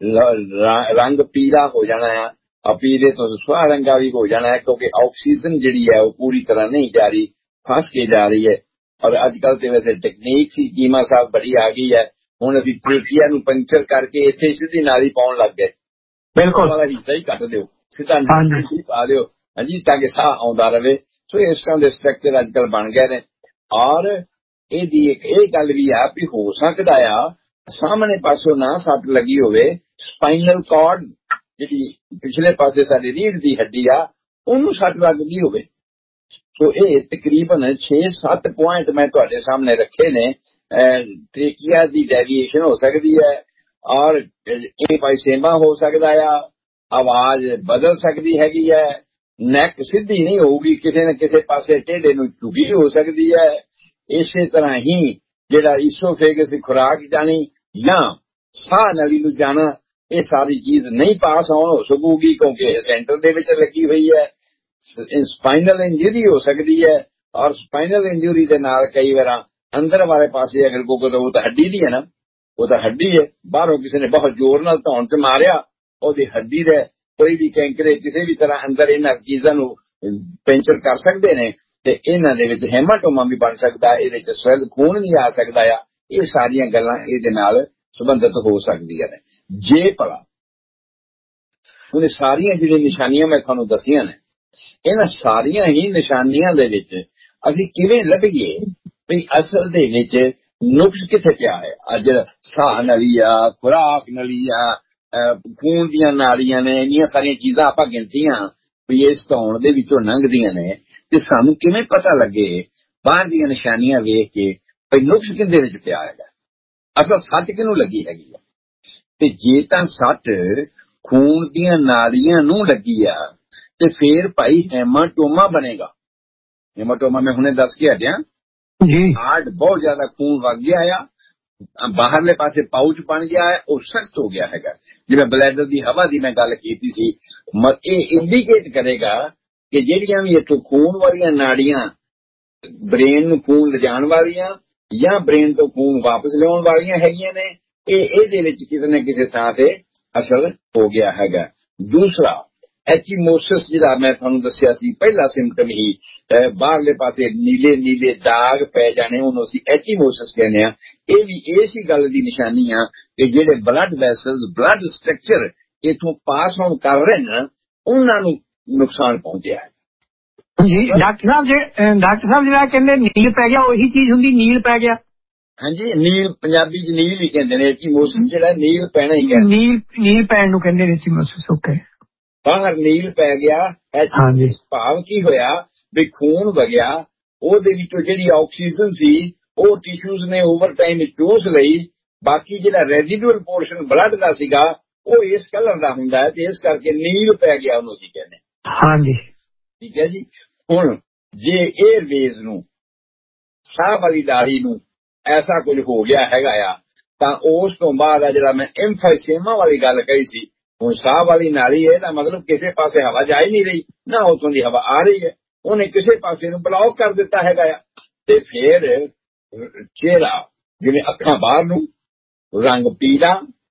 ਰੰਗ ਪੀਲਾ ਹੋ ਜਾਣਾ ਆ, ਪੀਲੇ ਤੋਂ ਸੁਆਹ ਰੰਗਾ ਵੀ ਹੋ ਜਾਣਾ ਹੈ, ਕਿਉਂਕਿ ਆਕਸੀਜਨ ਜਿਹੜੀ ਹੈ ਉਹ ਪੂਰੀ ਤਰ੍ਹਾਂ ਨਹੀਂ ਜਾ ਰਹੀ, ਫਸ ਕੇ ਜਾ ਰਹੀ ਹੈ। ਔਰ ਅੱਜ ਕੱਲ੍ਹ ਤੇ ਵੈਸੇ ਟੈਕਨੀਕ ਸੀ ਕੀਮਾ ਸਾਹਿਬ ਬੜੀ ਆ ਗਈ ਹੈ, ਹੁਣ ਅਸੀਂ ਟ੍ਰੇਕੀਆ ਨੂੰ ਪੰਕਚਰ ਕਰਕੇ ਇੱਥੇ ਸਿੱਧੀ ਨਾਲੀ ਪਾਉਣ ਲੱਗ ਗਏ। ਬਿਲਕੁਲ ਵਾਲਾ ਹਿੱਸਾ ਹੀ ਕੱਟ ਦਿਓ, ਸਿੱਧਾ ਨਾਲੀ ਪਾ ਦਿਓ, ਹਾਂਜੀ, ਤਾਂ ਕਿ ਸਾਹ ਆਉਂਦਾ ਰਹੇ। ਸੋ ਇਸ ਤਰ੍ਹਾਂ ਦੇ ਸਟਰਕਚਰ ਅੱਜ ਕੱਲ੍ਹ ਬਣ ਗਏ ਨੇ। ਔਰ ਇਹਦੀ ਇੱਕ ਇਹ ਗੱਲ ਵੀ ਆ ਵੀ ਹੋ ਸਕਦਾ ਆ ਸਾਹਮਣੇ ਪਾਸੋਂ ਨਾ ਸੱਟ ਲੱਗੀ ਹੋਵੇ, ਸਪਾਈਨਲ ਕਾਰਡ ਜਿਹੜੀ ਪਿਛਲੇ ਪਾਸੇ ਸਾਡੀ ਰੀੜ੍ਹ ਦੀ ਹੱਡੀ ਆ, ਉਹਨੂੰ ਸੱਟ ਲੱਗਦੀ ਹੋਵੇ। ਸੋ ਇਹ ਤਕਰੀਬਨ ਛੇ ਸੱਤ ਪੁਆਇੰਟ ਮੈਂ ਤੁਹਾਡੇ ਸਾਹਮਣੇ ਰੱਖੇ ਨੇ। ਟ੍ਰੇਕੀਆ ਦੀ ਡੈਵੀਏਸ਼ਨ ਹੋ ਸਕਦੀ ਹੈ, ਔਰ ਇਨਫਾਈਸੇਮਾ ਹੋ ਸਕਦਾ ਆ, ਆਵਾਜ਼ ਬਦਲ ਸਕਦੀ ਹੈਗੀ ਹੈ, ਨੈਕ ਸਿੱਧੀ ਨਹੀਂ ਹੋਊਗੀ, ਕਿਸੇ ਨਾ ਕਿਸੇ ਪਾਸੇ ਟੇਢੇ ਨੂੰ ਝੁਕੀ ਹੋ ਸਕਦੀ ਹੈ। ਇਸੇ ਤਰ੍ਹਾਂ ਹੀ ਜਿਹੜਾ ਈਸੋਫੇਗਸ ਦੀ ਖੁਰਾਕ ਜਾਣੀ ਜਾਂ ਸਾਹ ਨਲੀ ਨੂੰ ਜਾਣਾ, ਇਹ ਸਾਰੀ ਚੀਜ਼ ਨਹੀਂ ਪਾਸ ਆਉਣ ਹੋ ਸਕੂਗੀ, ਕਿਉਂਕਿ ਇਹ ਸੈਂਟਰ ਦੇ ਵਿੱਚ ਲੱਗੀ ਹੋਈ ਹੈ। ਸਪਾਈਨਲ ਇੰਜਰੀ ਹੋ ਸਕਦੀ ਹੈ, ਔਰ ਸਪਾਈਨਲ ਇੰਜਰੀ ਦੇ ਨਾਲ ਕਈ ਵਾਰ ਅੰਦਰ ਵਾਲੇ ਪਾਸੇ ਅਗਰ ਕੋਈ ਉਹ ਤਾਂ ਹੱਡੀ ਦੀ ਹੈ ਨਾ, ਉਹ ਤਾਂ ਹੱਡੀ ਹੈ, ਬਾਹਰੋਂ ਕਿਸੇ ਨੇ ਬਹੁਤ ਜ਼ੋਰ ਨਾਲ ਧੌਣ ਚ ਮਾਰਿਆ, ਉਹਦੀ ਹੱਡੀ ਦੇ ਕੋਈ ਵੀ ਕੈਂਕਰੇ ਕਿਸੇ ਵੀ ਤਰ੍ਹਾਂ ਅੰਦਰ ਇਹਨਾਂ ਚੀਜ਼ਾਂ ਨੂੰ ਪੈਂਚਰ ਕਰ ਸਕਦੇ ਨੇ ਤੇ ਇਹਨਾਂ ਦੇ ਵਿੱਚ ਹੈਮਾਟੋਮਾ ਵੀ ਬਣ ਸਕਦਾ, ਇਹਦੇ ਚ ਸਵੈਲ ਖੂਨ ਵੀ ਆ ਸਕਦਾ ਆ। ਇਹ ਸਾਰੀਆਂ ਗੱਲਾਂ ਇਹਦੇ ਨਾਲ ਸੰਬੰਧਿਤ ਹੋ ਸਕਦੀਆਂ ਨੇ। ਜੇ ਭਲਾ ਉਹਨੇ ਸਾਰੀਆਂ ਜਿਹੜੀਆਂ ਨਿਸ਼ਾਨੀਆਂ ਮੈਂ ਤੁਹਾਨੂੰ ਦੱਸੀਆਂ ਨੇ, ਇਹਨਾਂ ਸਾਰੀਆਂ ਹੀ ਨਿਸ਼ਾਨੀਆਂ ਦੇ ਵਿੱਚ ਅਸੀਂ ਕਿਵੇਂ ਲੱਭੀਏ ਵੀ ਅਸਲ ਦੇ ਵਿੱਚ ਨੁਕਸ ਕਿੱਥੇ ਪਿਆ ਹੈ? ਅੱਜ ਸਾਹ ਨਲੀ ਆ, ਖੁਰਾਕ ਨਲੀ ਆ, ਖੂਨ ਦੀਆਂ ਨਾਲੀਆਂ ਨੇ, ਇੰਨੀਆਂ ਸਾਰੀਆਂ ਚੀਜ਼ਾਂ ਆਪਾਂ ਗਿਣਤੀਆਂ ਵੀ ਇਸ ਧੌਣ ਦੇ ਵਿੱਚੋਂ ਲੰਘਦੀਆਂ ਨੇ, ਤੇ ਸਾਨੂੰ ਕਿਵੇਂ ਪਤਾ ਲੱਗੇ ਬਾਹਰ ਦੀਆਂ ਨਿਸ਼ਾਨੀਆਂ ਵੇਖ ਕੇ ਵੀ ਨੁਕਸ ਕਿਹਦੇ ਵਿੱਚ ਪਿਆ ਹੈਗਾ, ਅਸਲ ਸੱਟ ਕਿਹਨੂੰ ਲੱਗੀ ਹੈਗੀ ਆ? ਤੇ ਜੇ ਤਾਂ ਸੱਟ ਖੂਨ ਦੀਆਂ ਨਾਲੀਆਂ ਨੂੰ ਲੱਗੀ ਆ ਤੇ ਫੇਰ ਭਾਈ ਹੈਮਾਟੋਮਾ ਬਣੇਗਾ। ਹੈਮਾਟੋਮਾ ਮੈਂ ਹੁਣੇ ਦੱਸ ਕੇ ਹਟਿਆ ਜੀ, ਹਾਰਟ ਬਹੁਤ ਜ਼ਿਆਦਾ ਖੂਨ ਵਗ ਗਿਆ ਆ, ਬਾਹਰਲੇ ਪਾਸੇ ਪਾਊਚ ਬਣ ਗਿਆ ਹੈ, ਉਹ ਸਖਤ ਹੋ ਗਿਆ ਹੈਗਾ। ਜਿਵੇਂ ਬਲੈਡਰ ਦੀ ਹਵਾ ਦੀ ਮੈਂ ਗੱਲ ਕੀਤੀ ਸੀ, ਇਹ ਇੰਡੀਕੇਟ ਕਰੇਗਾ ਕਿ ਜਿਹੜੀਆਂ ਵੀ ਇੱਥੋਂ ਖੂਨ ਵਾਲੀਆਂ ਨਾੜੀਆਂ ਬ੍ਰੇਨ ਨੂੰ ਖੂਨ ਲਿਜਾਣ ਵਾਲੀਆਂ ਜਾਂ ਬ੍ਰੇਨ ਤੋਂ ਖੂਨ ਵਾਪਸ ਲਿਆਉਣ ਵਾਲੀਆਂ ਹੈਗੀਆਂ ਨੇ, ਇਹ ਇਹਦੇ ਵਿੱਚ ਕਿਸੇ ਨਾ ਕਿਸੇ ਥਾਂ ਤੇ ਅਸਰ ਹੋ ਗਿਆ ਹੈਗਾ। ਦੂਸਰਾ ਐਚੀਮੋਸਿਸ, ਜਿਹੜਾ ਮੈਂ ਤੁਹਾਨੂੰ ਦੱਸਿਆ ਸੀ ਪਹਿਲਾ ਸਿੰਪਟਮ ਹੀ, ਬਾਹਰਲੇ ਪਾਸੇ ਨੀਲੇ ਨੀਲੇ ਦਾਗ ਪੈ ਜਾਣੇ, ਉਹਨੂੰ ਅਸੀਂ ਐਚੀਮੋਸਿਸ ਕਹਿੰਦੇ ਆ। ਇਹ ਵੀ ਇਸੇ ਗੱਲ ਦੀ ਨਿਸ਼ਾਨੀ ਆ ਕਿ ਜਿਹੜੇ ਬਲੱਡ ਵੈਸਲਸ, ਬਲੱਡ ਸਟਰਕਚਰ ਇਥੋਂ ਪਾਸ ਆਨ ਕਰ ਰਹੇ ਨੇ, ਉਹਨਾਂ ਨੂੰ ਨੁਕਸਾਨ ਪਹੁੰਚਿਆ ਹੈ ਜੀ। ਡਾਕਟਰ ਸਾਹਿਬ ਜੇ ਡਾਕਟਰ ਸਾਹਿਬ ਜਿਹੜਾ ਕਹਿੰਦੇ ਨੀਲ ਪੈ ਗਿਆ, ਉਹੀ ਚੀਜ਼ ਹੁੰਦੀ ਨੀਲ ਪੈ ਗਿਆ? ਹਾਂਜੀ, ਨੀਲ ਪੰਜਾਬੀ ਚ ਨੀਲ ਹੀ ਕਹਿੰਦੇ ਨੇ, ਐਚੀਮੋਸਿਸ ਜਿਹੜਾ ਨੀਲ ਪੈਣਾ ਹੀ ਕਹਿੰਦੇ, ਨੀਲ ਨੀਲ ਪੈਣ ਨੂੰ ਕਹਿੰਦੇ ਨੇ ਐਚੀਮੋਸਿਸ। ਓਕੇ, ਬਾਹਰ ਨੀਲ ਪੈ ਗਿਆ। ਐਚੀਮੋਸਿਸ ਭਾਵ ਕੀ ਹੋਇਆ ਵੀ ਖੂਨ ਵਗਿਆ, ਉਹਦੇ ਵਿੱਚੋਂ ਜਿਹੜੀ ਆਕਸੀਜਨ ਸੀ ਉਹ ਟਿਸ਼ੂਜ਼ ਨੇ ਓਵਰ ਟਾਈਮ ਚੂਸ ਲਈ, ਬਾਕੀ ਜਿਹੜਾ ਰੈਜ਼ੀਡੂਅਲ ਪੋਰਸ਼ਨ ਬਲੱਡ ਦਾ ਸੀਗਾ ਉਹ ਇਸ ਕਲਰ ਦਾ ਹੁੰਦਾ ਹੈ, ਤੇ ਇਸ ਕਰਕੇ ਨੀਲ ਪੈ ਗਿਆ ਉਹਨੂੰ ਅਸੀਂ ਕਹਿੰਦੇ। ਹਾਂਜੀ, ਠੀਕ ਹੈ ਜੀ। ਹੁਣ ਜੇ ਏਅਰਵੇਜ਼ ਨੂੰ, ਸਾਹ ਵਾਲੀ ਨਾੜੀ ਨੂੰ ਐਸਾ ਕੁਝ ਹੋ ਗਿਆ ਹੈਗਾ ਆ, ਤਾਂ ਉਸ ਤੋਂ ਬਾਅਦ ਆ ਜਿਹੜਾ ਮੈਂ ਐਮਫਾਈਸੇਮਾ ਵਾਲੀ ਗੱਲ ਕਹੀ ਸੀ, ਹੁਣ ਸਾਹ ਵਾਲੀ ਨਾਲੀ ਹੈ ਤਾਂ ਮਤਲਬ ਕਿਸੇ ਪਾਸੇ ਹਵਾ ਜਾ ਹੀ ਨਹੀਂ ਰਹੀ, ਨਾ ਉਥੋਂ ਦੀ ਹਵਾ ਆ ਰਹੀ ਹੈ, ਉਹਨੇ ਕਿਸੇ ਪਾਸੇ ਨੂੰ ਬਲੌਕ ਕਰ ਦਿੱਤਾ ਹੈਗਾ ਆ। ਤੇ ਫਿਰ ਚਿਹਰਾ, ਜਿਵੇਂ ਅੱਖਾਂ ਬਾਹਰ ਨੂੰ, ਰੰਗ ਪੀਲਾ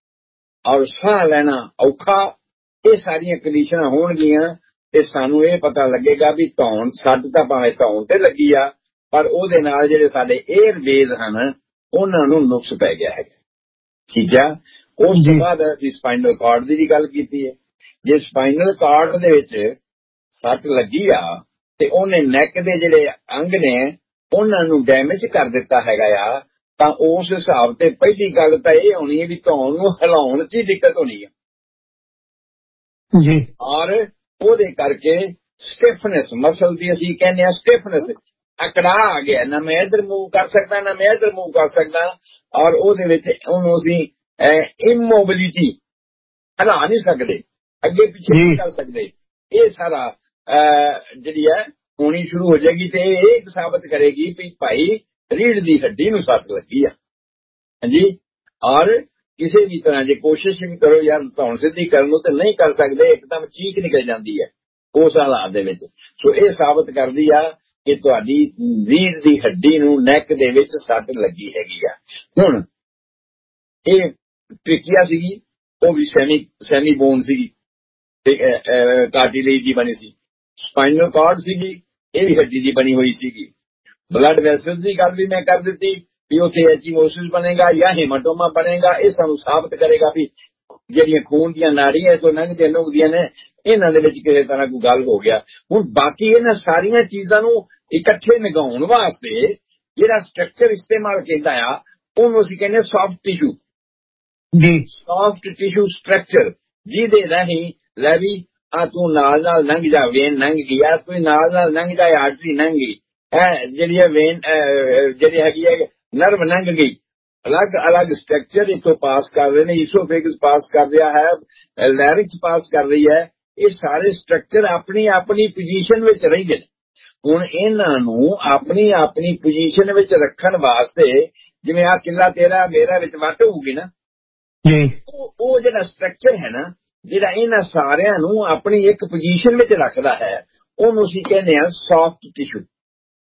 ਔਰ ਸਾਹ ਲੈਣਾ ਔਖਾ, ਇਹ ਸਾਰੀਆਂ ਕੰਡੀਸ਼ਨਾਂ ਹੋਣਗੀਆਂ ਤੇ ਸਾਨੂੰ ਇਹ ਪਤਾ ਲੱਗੇਗਾ ਵੀ ਧੌਣ, ਸੱਟ ਤਾਂ ਭਾਵੇਂ ਧੌਣ ਤੇ ਲੱਗੀ ਆ, ਪਰ ਉਹਦੇ ਨਾਲ ਜਿਹੜੇ ਸਾਡੇ ਏਅਰਵੇਜ਼ ਹਨ ਉਹਨਾਂ ਨੂੰ ਨੁਕਸ ਪੈ ਗਿਆ ਹੈਗਾ। ਠੀਕ ਆ। ਉਸ ਤੋਂ ਬਾਅਦ ਅਸੀਂ ਸਪਾਈਨਲ ਕਾਰਡ ਦੀ ਵੀ ਗੱਲ ਕੀਤੀ ਹੈ। ਜੇ ਸਪਾਈਨਲ ਕਾਰਡ ਦੇ ਵਿੱਚ ਸੱਟ ਲੱਗੀ ਆ ਤੇ ਉਹਨੇ ਨੈਕ ਦੇ ਜਿਹੜੇ ਅੰਗ ਨੇ ਉਹਨਾਂ ਨੂੰ ਡੈਮੇਜ ਕਰ ਦਿੱਤਾ ਹੈਗਾ ਆ, ਤਾਂ ਉਸ ਹਿਸਾਬ ਤੇ ਪਹਿਲੀ ਗੱਲ ਤਾਂ ਇਹ ਹੋਣੀ ਹੈ ਵੀ ਧੌਣ ਨੂੰ ਹਿਲਾਉਣ 'ਚ ਹੀ ਦਿੱਕਤ ਹੋਣੀ ਹੈ ਜੀ, ਔਰ ਉਹਦੇ ਕਰਕੇ ਸਟਿਫਨੈਸ, ਮਸਲ ਦੀ ਅਸੀਂ ਕਹਿੰਦੇ ਹਾਂ ਸਟਿਫਨੈਸ, ਅਕੜਾ ਆ ਗਿਆ, ਨਾ ਮੈਂ ਇੱਧਰ ਮੂਵ ਕਰ ਸਕਦਾ ਨਾ ਮੈਂ ਇੱਧਰ ਮੂਵ ਕਰ ਸਕਦਾ, ਔਰ ਉਹਦੇ ਵਿੱਚ ਉਹਨੂੰ ਅਸੀਂ ਇਮੋਬਿਲਿਟੀ, ਹਿਲਾ ਨਹੀਂ ਸਕਦੇ, ਅੱਗੇ ਪਿੱਛੇ ਨਹੀਂ ਕਰ ਸਕਦੇ। ਇਹ ਸਾਰਾ ਜਿਹੜੀ ਹੈ ਹੋਣੀ ਸ਼ੁਰੂ ਹੋ ਜਾਏਗੀ ਤੇ ਇਹ ਸਾਬਤ ਕਰੇਗੀ ਵੀ ਭਾਈ ਰੀੜ੍ਹ ਦੀ ਹੱਡੀ ਨੂੰ ਸੱਟ ਲੱਗੀ ਆ। ਹਾਂਜੀ, ਔਰ ਕਿਸੇ ਵੀ ਤਰ੍ਹਾਂ ਜੇ ਕੋਸ਼ਿਸ਼ ਵੀ ਕਰੋ ਯਾਰ ਧੌਣ ਸਿੱਧੀ ਕਰਨ ਨੂੰ ਤੇ ਨਹੀਂ ਕਰ ਸਕਦੇ, ਇੱਕਦਮ ਚੀਕ ਨਿਕਲ ਜਾਂਦੀ ਹੈ ਉਸ ਹਾਲਾਤ ਦੇ ਵਿੱਚ। ਸੋ ਇਹ ਸਾਬਤ ਕਰਦੀ ਆ ਕਿ ਤੁਹਾਡੀ ਰੀੜ੍ਹ ਦੀ ਹੱਡੀ ਨੂੰ, ਨੈਕ ਦੇ ਵਿੱਚ ਸੱਟ ਲੱਗੀ ਹੈਗੀ ਆ। ਹੁਣ ਇਹ ਟ੍ਰਿਕੀਆ ਸੀਗੀ, ਉਹ ਵੀ ਸੈਮੀ ਸੈਮੀ ਬੋਨ ਸੀਗੀ ਤੇ ਕਾਰਟਿਲੇਜ ਦੀ ਬਣੀ ਸੀ। ਸਪਾਈਨਲ ਕਾਰਡ ਸੀਗੀ, ਇਹ ਵੀ ਹੱਡੀ ਦੀ ਬਣੀ ਹੋਈ ਸੀਗੀ। ਬਲੱਡ ਵੈਸਲ ਦੀ ਗੱਲ ਵੀ ਮੈਂ ਕਰ ਦਿੱਤੀ ਵੀ ਉੱਥੇ ਐਚੀਮੋਸਿਸ ਬਣੇਗਾ ਜਾਂ ਹੈਮਾਟੋਮਾ ਬਣੇਗਾ। ਇਹ ਸਾਨੂੰ ਸਾਬਤ ਕਰੇਗਾ ਵੀ ਜਿਹੜੀਆਂ ਖੂਨ ਦੀਆਂ ਨਾੜੀਆਂ ਤੋਂ ਲੰਘਦੀਆਂ ਲੰਘਦੀਆਂ ਨੇ, ਇਹਨਾਂ ਦੇ ਵਿੱਚ ਕਿਸੇ ਤਰ੍ਹਾਂ ਕੋਈ ਗੱਲ ਹੋ ਗਿਆ। ਹੁਣ ਬਾਕੀ ਇਹਨਾਂ ਸਾਰੀਆਂ ਚੀਜ਼ਾਂ ਨੂੰ ਇਕੱਠੇ ਨਿਗਾਉਣ ਵਾਸਤੇ ਜਿਹੜਾ ਸਟਰਕਚਰ ਇਸਤੇਮਾਲ ਕੀਤਾ ਆ ਉਹਨੂੰ ਅਸੀਂ ਕਹਿੰਦੇ ਸੌਫਟ ਟਿਸ਼ੂ ਜੀ, ਸੌਫਟ ਟਿਸ਼ੂ ਸਟਰਕਚਰ, ਜਿਹਦੇ ਰਾਹੀਂ ਲੈ ਵੀ ਆ ਤੂੰ ਨਾਲ ਨਾਲ ਲੰਘ ਜਾ, ਵੇਨ ਲੰਘ ਗਈ ਆ, ਤੂੰ ਨਾਲ ਨਾਲ ਲੰਘ ਜਾ, ਆਰਟਰੀ ਲੰਘ ਗਈ, ਇਹ ਜਿਹੜੀ ਹੈ ਵੇਨ ਜਿਹੜੀ ਹੈਗੀ ਹੈ ਨਰਵ ਲੰਘ ਗਈ। ਅਲੱਗ ਅਲੱਗ ਸਟਰਕਚਰ ਇੱਥੋਂ ਪਾਸ ਕਰ ਰਹੇ ਨੇ, ਈਸੋਫੇਗਸ ਪਾਸ ਕਰ ਰਿਹਾ ਹੈ, ਲੈਰਿਕਸ ਪਾਸ ਕਰ ਰਹੀ ਹੈ। ਇਹ ਸਾਰੇ ਸਟਰਕਚਰ ਆਪਣੀ ਆਪਣੀ ਪੋਜੀਸ਼ਨ ਵਿੱਚ ਰਹਿੰਦੇ ਨੇ। ਹੁਣ ਇਹਨਾਂ ਨੂੰ ਆਪਣੀ ਆਪਣੀ ਪੋਜੀਸ਼ਨ ਵਿੱਚ ਰੱਖਣ ਵਾਸਤੇ, ਜਿਵੇਂ ਆ ਕਿੱਲਾ ਤੇਰਾ ਮੇਰਾ ਵਿੱਚ ਵੱਟ ਹੋਊਗੀ ਨਾ ਜੀ, ਉਹ ਜਿਹੜਾ ਸਟਰਕਚਰ ਹੈ ਨਾ, ਜਿਹੜਾ ਇਹਨਾਂ ਸਾਰਿਆਂ ਨੂੰ ਆਪਣੀ ਇੱਕ ਪੋਜੀਸ਼ਨ ਵਿੱਚ ਰੱਖਦਾ ਹੈ, ਉਹਨੂੰ ਅਸੀਂ ਕਹਿੰਦੇ ਹਾਂ ਸੌਫਟ ਟਿਸ਼ੂ।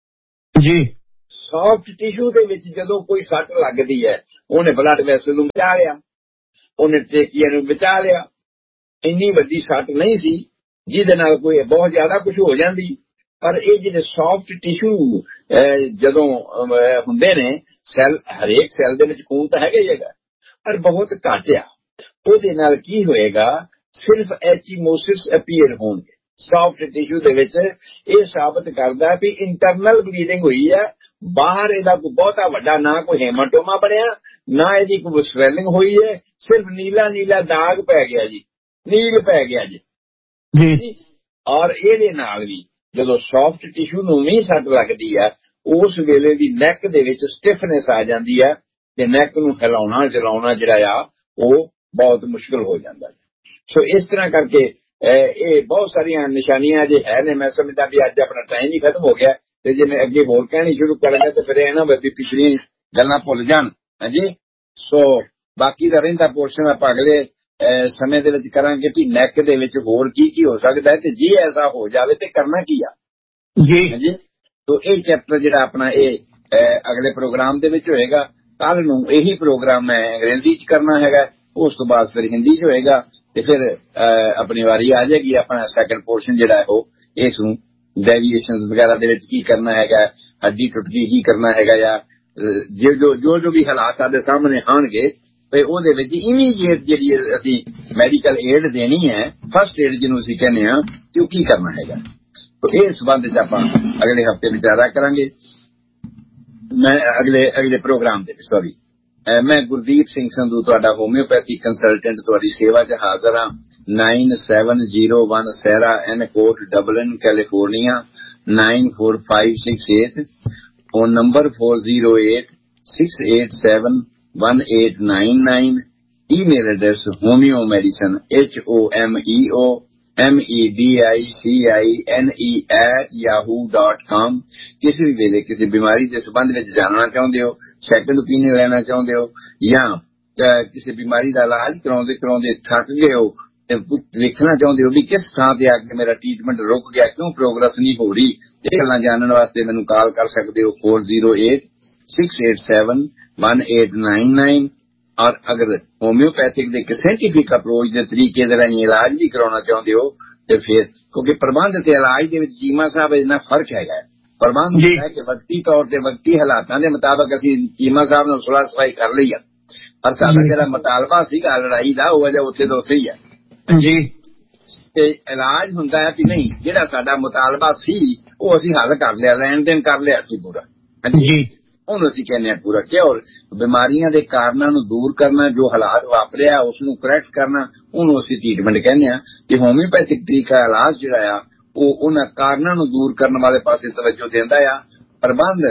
ਜੀ। ਸੌਫਟ ਟਿਸ਼ੂ ਦੇ ਵਿੱਚ ਜਦੋਂ ਕੋਈ ਸੱਟ ਲੱਗਦੀ ਹੈ, ਉਹਨੇ ਬਲੱਡ ਵੈਸਲ ਨੂੰ ਬਚਾ ਲਿਆ, ਉਹਨੇ ਟ੍ਰੇਕੀਆ ਨੂੰ ਬਚਾ ਲਿਆ। ਇੰਨੀ ਵੱਡੀ ਸੱਟ ਨਹੀਂ ਸੀ ਜਿਹਦੇ ਨਾਲ ਕੋਈ ਬਹੁਤ ਜ਼ਿਆਦਾ ਕੁਝ ਹੋ ਜਾਂਦੀ, ਪਰ ਇਹ ਜਿਹੜੇ ਸੌਫਟ ਟਿਸ਼ੂ ਜਦੋਂ ਹੁੰਦੇ ਨੇ, ਸੈੱਲ, ਹਰੇਕ ਸੈੱਲ ਦੇ ਵਿੱਚ ਖੂਨ ਤਾਂ ਹੈਗਾ ਹੀ ਹੈਗਾ, ਪਰ ਬਹੁਤ ਘੱਟ ਆ। ਉਹਦੇ ਨਾਲ ਕੀ ਹੋਏਗਾ, ਸਿਰਫ ਐਚੀਮੋਸਿਸ ਅਪੀਅਰ ਹੋਣਗੇ ਸੌਫਟ ਟਿਸ਼ੂ ਦੇ ਵਿੱਚ। ਇਹ ਸਾਬਤ ਕਰਦਾ ਵੀ ਇੰਟਰਨਲ ਬਲੀਡਿੰਗ ਹੋਈ ਹੈ, ਬਾਹਰ ਇਹਦਾ ਕੋਈ ਬਹੁਤਾ ਵੱਡਾ ਨਾ ਕੋਈ ਹੈਮਾਟੋਮਾ ਬਣਿਆ, ਨਾ ਇਹਦੀ ਕੋਈ ਸਵੈਲਿੰਗ ਹੋਈ ਹੈ, ਸਿਰਫ ਨੀਲਾ ਨੀਲਾ ਦਾਗ ਪੈ ਗਿਆ ਜੀ, ਨੀਲ ਪੈ ਗਿਆ ਜੀ ਜੀ। ਔਰ ਇਹਦੇ ਨਾਲ ਵੀ ਜਦੋਂ ਸੌਫਟ ਟਿਸ਼ੂ ਨੂੰ ਵੀ ਸੱਟ ਲੱਗਦੀ ਹੈ, ਉਸ ਵੇਲੇ ਵੀ ਨੈਕ ਦੇ ਵਿੱਚ ਸਟਿਫਨੈਸ ਆ ਜਾਂਦੀ ਹੈ ਤੇ ਨੈਕ ਨੂੰ ਹਿਲਾਉਣਾ ਜਲਾਉਣਾ ਜਿਹੜਾ ਆ ਉਹ ਬਹੁਤ ਮੁਸ਼ਕਿਲ ਹੋ ਜਾਂਦਾ ਹੈ। ਸੋ ਇਸ ਤਰ੍ਹਾਂ ਕਰਕੇ ਇਹ ਬਹੁਤ ਸਾਰੀਆਂ ਨਿਸ਼ਾਨੀਆਂ ਜੇ ਹੈ ਨੇ। ਮੈਂ ਸਮਝਦਾ ਵੀ ਅੱਜ ਆਪਣਾ ਟਾਈਮ ਹੀ ਖਤਮ ਹੋ ਗਿਆ, ਤੇ ਜੇ ਮੈਂ ਅੱਗੇ ਹੋਰ ਕਹਿਣੀ ਸ਼ੁਰੂ ਕਰਾਂਗਾ ਤੇ ਫਿਰ ਇਹ ਨਾ ਵੀ ਪਿਛਲੀਆਂ ਗੱਲਾਂ ਭੁੱਲ ਜਾਣ। ਹਾਂਜੀ, ਸੋ ਬਾਕੀ ਦਾ ਰਹਿੰਦਾ ਪੋਰਸ਼ਨ ਆਪਾਂ ਅਗਲੇ ਸਮੇਂ ਦੇ ਵਿੱਚ ਕਰਾਂਗੇ ਵੀ ਨੈਕ ਦੇ ਵਿੱਚ ਹੋਰ ਕੀ ਕੀ ਹੋ ਸਕਦਾ ਹੈ, ਤੇ ਜੇ ਐਸਾ ਹੋ ਜਾਵੇ ਤੇ ਕਰਨਾ ਕੀ ਆ ਜੀ। ਹਾਂਜੀ, ਤੋ ਇਹ ਚੈਪਟਰ ਜਿਹੜਾ ਆਪਣਾ ਇਹ ਅਗਲੇ ਪ੍ਰੋਗਰਾਮ ਦੇ ਵਿੱਚ ਹੋਏਗਾ। ਕੱਲ ਨੂੰ ਇਹੀ ਪ੍ਰੋਗਰਾਮ ਮੈਂ ਅੰਗਰੇਜ਼ੀ ਚ ਕਰਨਾ ਹੈਗਾ, ਉਸ ਤੋਂ ਬਾਅਦ ਫਿਰ ਹਿੰਦੀ ਚ ਹੋਏਗਾ, ਤੇ ਫਿਰ ਆਪਣੀ ਵਾਰੀ ਆ ਜਾਏਗੀ ਆਪਣਾ ਸੈਕੰਡ ਪੋਰਸ਼ਨ ਜਿਹੜਾ ਉਹ ਇਸ ਨੂੰ ਡੈਵੀਏਸ਼ਨ ਵਗੈਰਾ ਦੇ ਵਿੱਚ ਕੀ ਕਰਨਾ ਹੈਗਾ, ਹੱਡੀ ਟੁੱਟ ਗਈ ਕੀ ਕਰਨਾ ਹੈਗਾ, ਜਾਂ ਜੋ ਜੋ ਜੋ ਵੀ ਹਾਲਾਤ ਸਾਡੇ ਸਾਹਮਣੇ ਆਉਣਗੇ ਤੇ ਉਹਦੇ ਵਿੱਚ ਇਮੀਡੀਏਟ ਜਿਹੜੀ ਅਸੀਂ ਮੈਡੀਕਲ ਏਡ ਦੇਣੀ ਹੈ, ਫਸਟ ਏਡ ਜਿਹਨੂੰ ਅਸੀਂ ਕਹਿੰਦੇ ਹਾਂ, ਤੇ ਉਹ ਕੀ ਕਰਨਾ ਹੈਗਾ। ਇਸ ਸੰਬੰਧ ਚ ਆਪਾਂ ਅਗਲੇ ਹਫ਼ਤੇ ਵਿਚਾਰਾ ਕਰਾਂਗੇ। ਮੈਂ ਅਗਲੇ ਅਗਲੇ ਪ੍ਰੋਗਰਾਮ ਦੇ ਸੌਰੀ ਮੈਂ ਗੁਰਦੀਪ ਸਿੰਘ ਸੰਧੂ ਤੁਹਾਡਾ ਹੋਮਿਓਪੈਥੀ ਕੰਸਲਟੈਂਟ ਤੁਹਾਡੀ ਸੇਵਾ 'ਚ ਹਾਜ਼ਰ ਹਾਂ। Nine seven zero one ਸੈਰਾ N coat Dublin California nine four five six eight, phone number four zero eight six eight seven one eight nine nine. Email address ਹੋਮਿਓ medicine H O M E O M E D I C I N E at Yahoo dot com. ਕਿਸੇ ਵੀ ਵੇਲੇ ਕਿਸੇ ਬਿਮਾਰੀ ਦੇ ਸੰਬੰਧ ਵਿੱਚ ਜਾਣਨਾ ਚਾਹੁੰਦੇ ਹੋ, ਸੈਕੰਡ ਓਪੀਨੀਅਨ ਲੈਣਾ ਚਾਹੁੰਦੇ ਹੋ, ਜਾਂ ਕਿਸੇ ਬਿਮਾਰੀ ਦਾ ਇਲਾਜ ਕਰਾਉਂਦੇ ਕਰਾਉਂਦੇ ਥੱਕ ਗਏ ਹੋ ਤੇ ਵੇਖਣਾ ਚਾਹੁੰਦੇ ਹੋ ਵੀ ਕਿਸ ਥਾਂ ਤੇ ਆ ਕੇ ਮੇਰਾ ਟ੍ਰੀਟਮੈਂਟ ਰੁਕ ਗਿਆ, ਕਿਉਂ ਪ੍ਰੋਗਰੈਸ ਨਹੀਂ ਹੋ ਰਹੀ, ਇਹ ਗੱਲਾਂ ਜਾਣਨ ਵਾਸਤੇ ਮੈਨੂੰ ਕਾਲ ਕਰ ਸਕਦੇ ਹੋ four zero eight six eight seven one eight nine nine. ਔਰ ਅਗਰ ਹੋਮਿਓਪੈਥਿਕ ਦੇ ਇੱਕ ਸਾਇੰਟੀਫਿਕ ਅਪਰੋਚ ਦੇ ਤਰੀਕੇ ਦੇ ਰਾਹੀਂ ਇਲਾਜ ਵੀ ਕਰਾਉਣਾ ਚਾਹੁੰਦੇ ਹੋ ਤੇ ਫਿਰ, ਕਿਉਂਕਿ ਪ੍ਰਬੰਧ ਤੇ ਇਲਾਜ ਦੇ ਵਿੱਚ ਚੀਮਾ ਸਾਹਿਬ ਇੰਨਾ ਫਰਕ ਹੈਗਾ। ਪ੍ਰਬੰਧ ਹੈ ਕਿ ਵਕਤੀ ਤੌਰ ਤੇ ਵਕਤੀ ਹਾਲਾਤਾਂ ਦੇ ਮੁਤਾਬਕ ਅਸੀਂ ਚੀਮਾ ਸਾਹਿਬ ਨਾਲ ਸੁਲਾਹ ਸਫਾਈ ਕਰ ਲਈ ਆ, ਪਰ ਸਾਡਾ ਜਿਹੜਾ ਮੁਤਾਲਬਾ ਸੀਗਾ ਲੜਾਈ ਦਾ ਉਹ ਅਜੇ ਉੱਥੇ ਦਾ ਉੱਥੇ ਹੀ ਹੈ ਜੀ। ਤੇ ਇਲਾਜ ਹੁੰਦਾ ਹੈ ਕਿ ਨਹੀਂ, ਜਿਹੜਾ ਸਾਡਾ ਮੁਤਾਲਬਾ ਸੀ ਉਹ ਅਸੀਂ ਹੱਲ ਕਰ ਲਿਆ, ਲੈਣ ਦੇਣ ਕਰ ਲਿਆ ਸੀ ਪੂਰਾ ਜੀ, ਉਹਨੂੰ ਅਸੀਂ ਕਹਿੰਦੇ ਹਾਂ ਪੂਰਾ ਕਿਉਰ। ਬਿਮਾਰੀਆਂ ਦੇ ਕਾਰਨਾਂ ਨੂੰ ਦੂਰ ਕਰਨਾ, ਜੋ ਹਾਲਾਤ ਵਾਪਰਿਆ ਉਸ ਨੂੰ ਕਰੈਕਟ ਕਰਨਾ, ਉਹਨੂੰ ਅਸੀਂ ਟ੍ਰੀਟਮੈਂਟ ਕਹਿੰਦੇ ਹਾਂ। ਕਿ ਹੋਮਿਓਪੈਥਿਕ ਤਰੀਕਾ ਇਲਾਜ ਜਿਹੜਾ ਆ ਉਹ ਉਹਨਾਂ ਕਾਰਨਾਂ ਨੂੰ ਦੂਰ ਕਰਨ ਵਾਲੇ ਪਾਸੇ ਤਵੱਜੋ ਦਿੰਦਾ ਆ, ਪ੍ਰਬੰਧ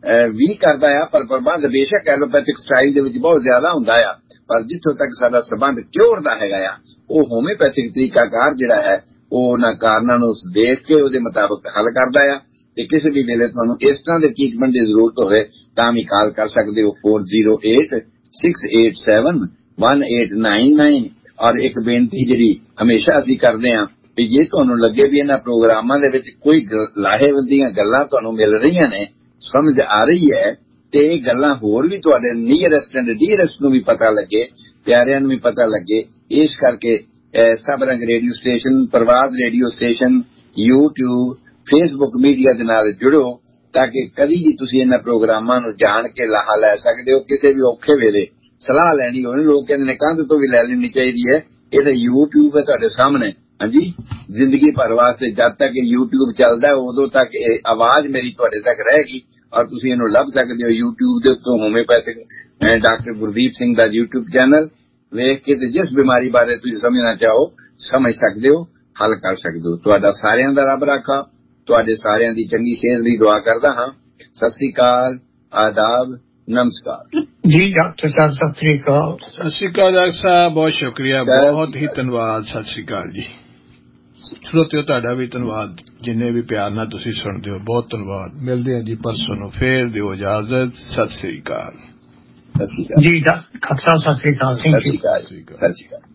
ਵੀ ਕਰਦਾ ਆ। ਪਰ ਪ੍ਰਬੰਧ ਬੇਸ਼ੱਕ ਐਲੋਪੈਥਿਕ ਸਟਾਈਲ ਦੇ ਵਿੱਚ ਬਹੁਤ ਜ਼ਿਆਦਾ ਹੁੰਦਾ ਆ, ਪਰ ਜਿੱਥੋਂ ਤੱਕ ਸਾਡਾ ਸੰਬੰਧ ਕਿਉਰ ਦਾ ਹੈਗਾ ਆ, ਉਹ ਹੋਮਿਓਪੈਥਿਕ ਤਰੀਕਾਕਾਰ ਜਿਹੜਾ ਹੈ ਉਹ ਉਹਨਾਂ ਕਾਰਨਾਂ ਨੂੰ ਦੇਖ ਕੇ ਉਹਦੇ ਮੁਤਾਬਕ ਹੱਲ ਕਰਦਾ ਆ। ਤੇ ਕਿਸੇ ਵੀ ਵੇਲੇ ਤੁਹਾਨੂੰ ਇਸ ਤਰ੍ਹਾਂ ਦੇ ਟ੍ਰੀਟਮੈਂਟ ਦੀ ਜ਼ਰੂਰਤ ਹੋਵੇ ਤਾਂ ਵੀ ਕਾਲ ਕਰ ਸਕਦੇ ਹੋ four zero eight six eight seven one eight nine nine. ਔਰ ਇੱਕ ਬੇਨਤੀ ਜਿਹੜੀ ਹਮੇਸ਼ਾ ਅਸੀਂ ਕਰਦੇ ਹਾਂ ਵੀ ਜੇ ਤੁਹਾਨੂੰ ਲੱਗੇ ਵੀ ਇਹਨਾਂ ਪ੍ਰੋਗਰਾਮਾਂ ਦੇ ਵਿੱਚ ਕੋਈ ਲਾਹੇਵੰਦੀਆਂ ਗੱਲਾਂ ਤੁਹਾਨੂੰ ਮਿਲ ਰਹੀਆਂ ਨੇ, ਸਮਝ ਆ ਰਹੀ ਹੈ, ਤੇ ਇਹ ਗੱਲਾਂ ਹੋਰ ਵੀ ਤੁਹਾਡੇ ਨੀਅਰੈਸਟ ਐਂਡ ਡੀਅਰੈਸਟ ਨੂੰ ਵੀ ਪਤਾ ਲੱਗੇ, ਪਿਆਰਿਆਂ ਨੂੰ ਵੀ ਪਤਾ ਲੱਗੇ, ਇਸ ਕਰਕੇ ਸਭ ਰੰਗ radio station, ਪ੍ਰਵਾਦ radio station, YouTube, Facebook media ਦੇ ਨਾਲ ਜੁੜੋ ਤਾਂ ਕਿ ਕਦੀ ਵੀ ਤੁਸੀਂ ਇਹਨਾਂ ਪ੍ਰੋਗਰਾਮਾਂ ਨੂੰ ਜਾਣ ਕੇ ਲਾਹਾ ਲੈ ਸਕਦੇ ਹੋ। ਕਿਸੇ ਵੀ ਔਖੇ ਵੇਲੇ ਸਲਾਹ ਲੈਣੀ ਹੋਵੇ, ਲੋਕ ਕਹਿੰਦੇ ਨੇ ਕੰਧ ਤੋਂ ਵੀ ਲੈ ਲੈਣੀ ਚਾਹੀਦੀ ਹੈ, ਇਹ ਤਾਂ ਯੂਟਿਊਬ ਹੈ ਤੁਹਾਡੇ ਸਾਹਮਣੇ। ਹਾਂਜੀ, ਜ਼ਿੰਦਗੀ ਭਰ ਵਾਸਤੇ ਜਦ ਤੱਕ ਇਹ ਯੂਟਿਊਬ ਚੱਲਦਾ ਉਦੋਂ ਤੱਕ ਇਹ ਆਵਾਜ਼ ਮੇਰੀ ਤੁਹਾਡੇ ਤੱਕ ਰਹੇਗੀ, ਔਰ ਤੁਸੀਂ ਇਹਨੂੰ ਲੱਭ ਸਕਦੇ ਹੋ ਯੂਟਿਊਬ ਦੇ ਉੱਤੋਂ। ਹੋਮਿਓਪੈਥਿਕ ਡਾਕਟਰ ਗੁਰਦੀਪ ਸਿੰਘ ਦਾ ਯੂਟਿਊਬ ਚੈਨਲ ਵੇਖ ਕੇ ਤੇ ਜਿਸ ਬਿਮਾਰੀ ਬਾਰੇ ਤੁਸੀਂ ਸਮਝਣਾ ਚਾਹੋ ਸਮਝ ਸਕਦੇ ਹੋ, ਹੱਲ ਕਰ ਸਕਦੇ ਹੋ। ਤੁਹਾਡਾ ਸਾਰਿਆਂ ਦਾ ਰੱਬ ਰਾਖਾ, ਤੁਹਾਡੇ ਸਾਰਿਆਂ ਦੀ ਚੰਗੀ ਸਿਹਤ ਲਈ ਦੁਆ ਕਰਦਾ ਹਾਂ। ਸਤਿ ਸ੍ਰੀ ਅਕਾਲ, ਆਦਾਬ, ਨਮਸਕਾਰ ਜੀ। ਡਾਕਟਰ ਸਾਹਿਬ ਸਤਿ ਸ੍ਰੀ ਅਕਾਲ। ਸਤਿ ਸ੍ਰੀ ਅਕਾਲ ਡਾਕਟਰ ਸਾਹਿਬ, ਬਹੁਤ ਸ਼ੁਕਰੀਆ, ਬਹੁਤ ਹੀ ਧੰਨਵਾਦ। ਸਤਿ ਸ੍ਰੀ ਅਕਾਲ ਜੀ। ਸਰੋਤਿਓ ਤੁਹਾਡਾ ਵੀ ਧੰਨਵਾਦ, ਜਿੰਨੇ ਵੀ ਪਿਆਰ ਨਾਲ ਤੁਸੀਂ ਸੁਣਦੇ ਹੋ, ਬਹੁਤ ਧੰਨਵਾਦ। ਮਿਲਦੇ ਹਾਂ ਜੀ ਪਰਸੋਂ ਨੂੰ, ਫੇਰ ਦਿਓ ਇਜਾਜ਼ਤ। ਸਤਿ ਸ੍ਰੀ ਅਕਾਲ। ਸਤਿ ਸ੍ਰੀ ਅਕਾਲ ਜੀ। ਡਾਕਟਰ ਸਾਹਿਬ ਸਤਿ ਸ੍ਰੀ ਅਕਾਲ। ਸਤਿ ਸ੍ਰੀ ਅਕਾਲ।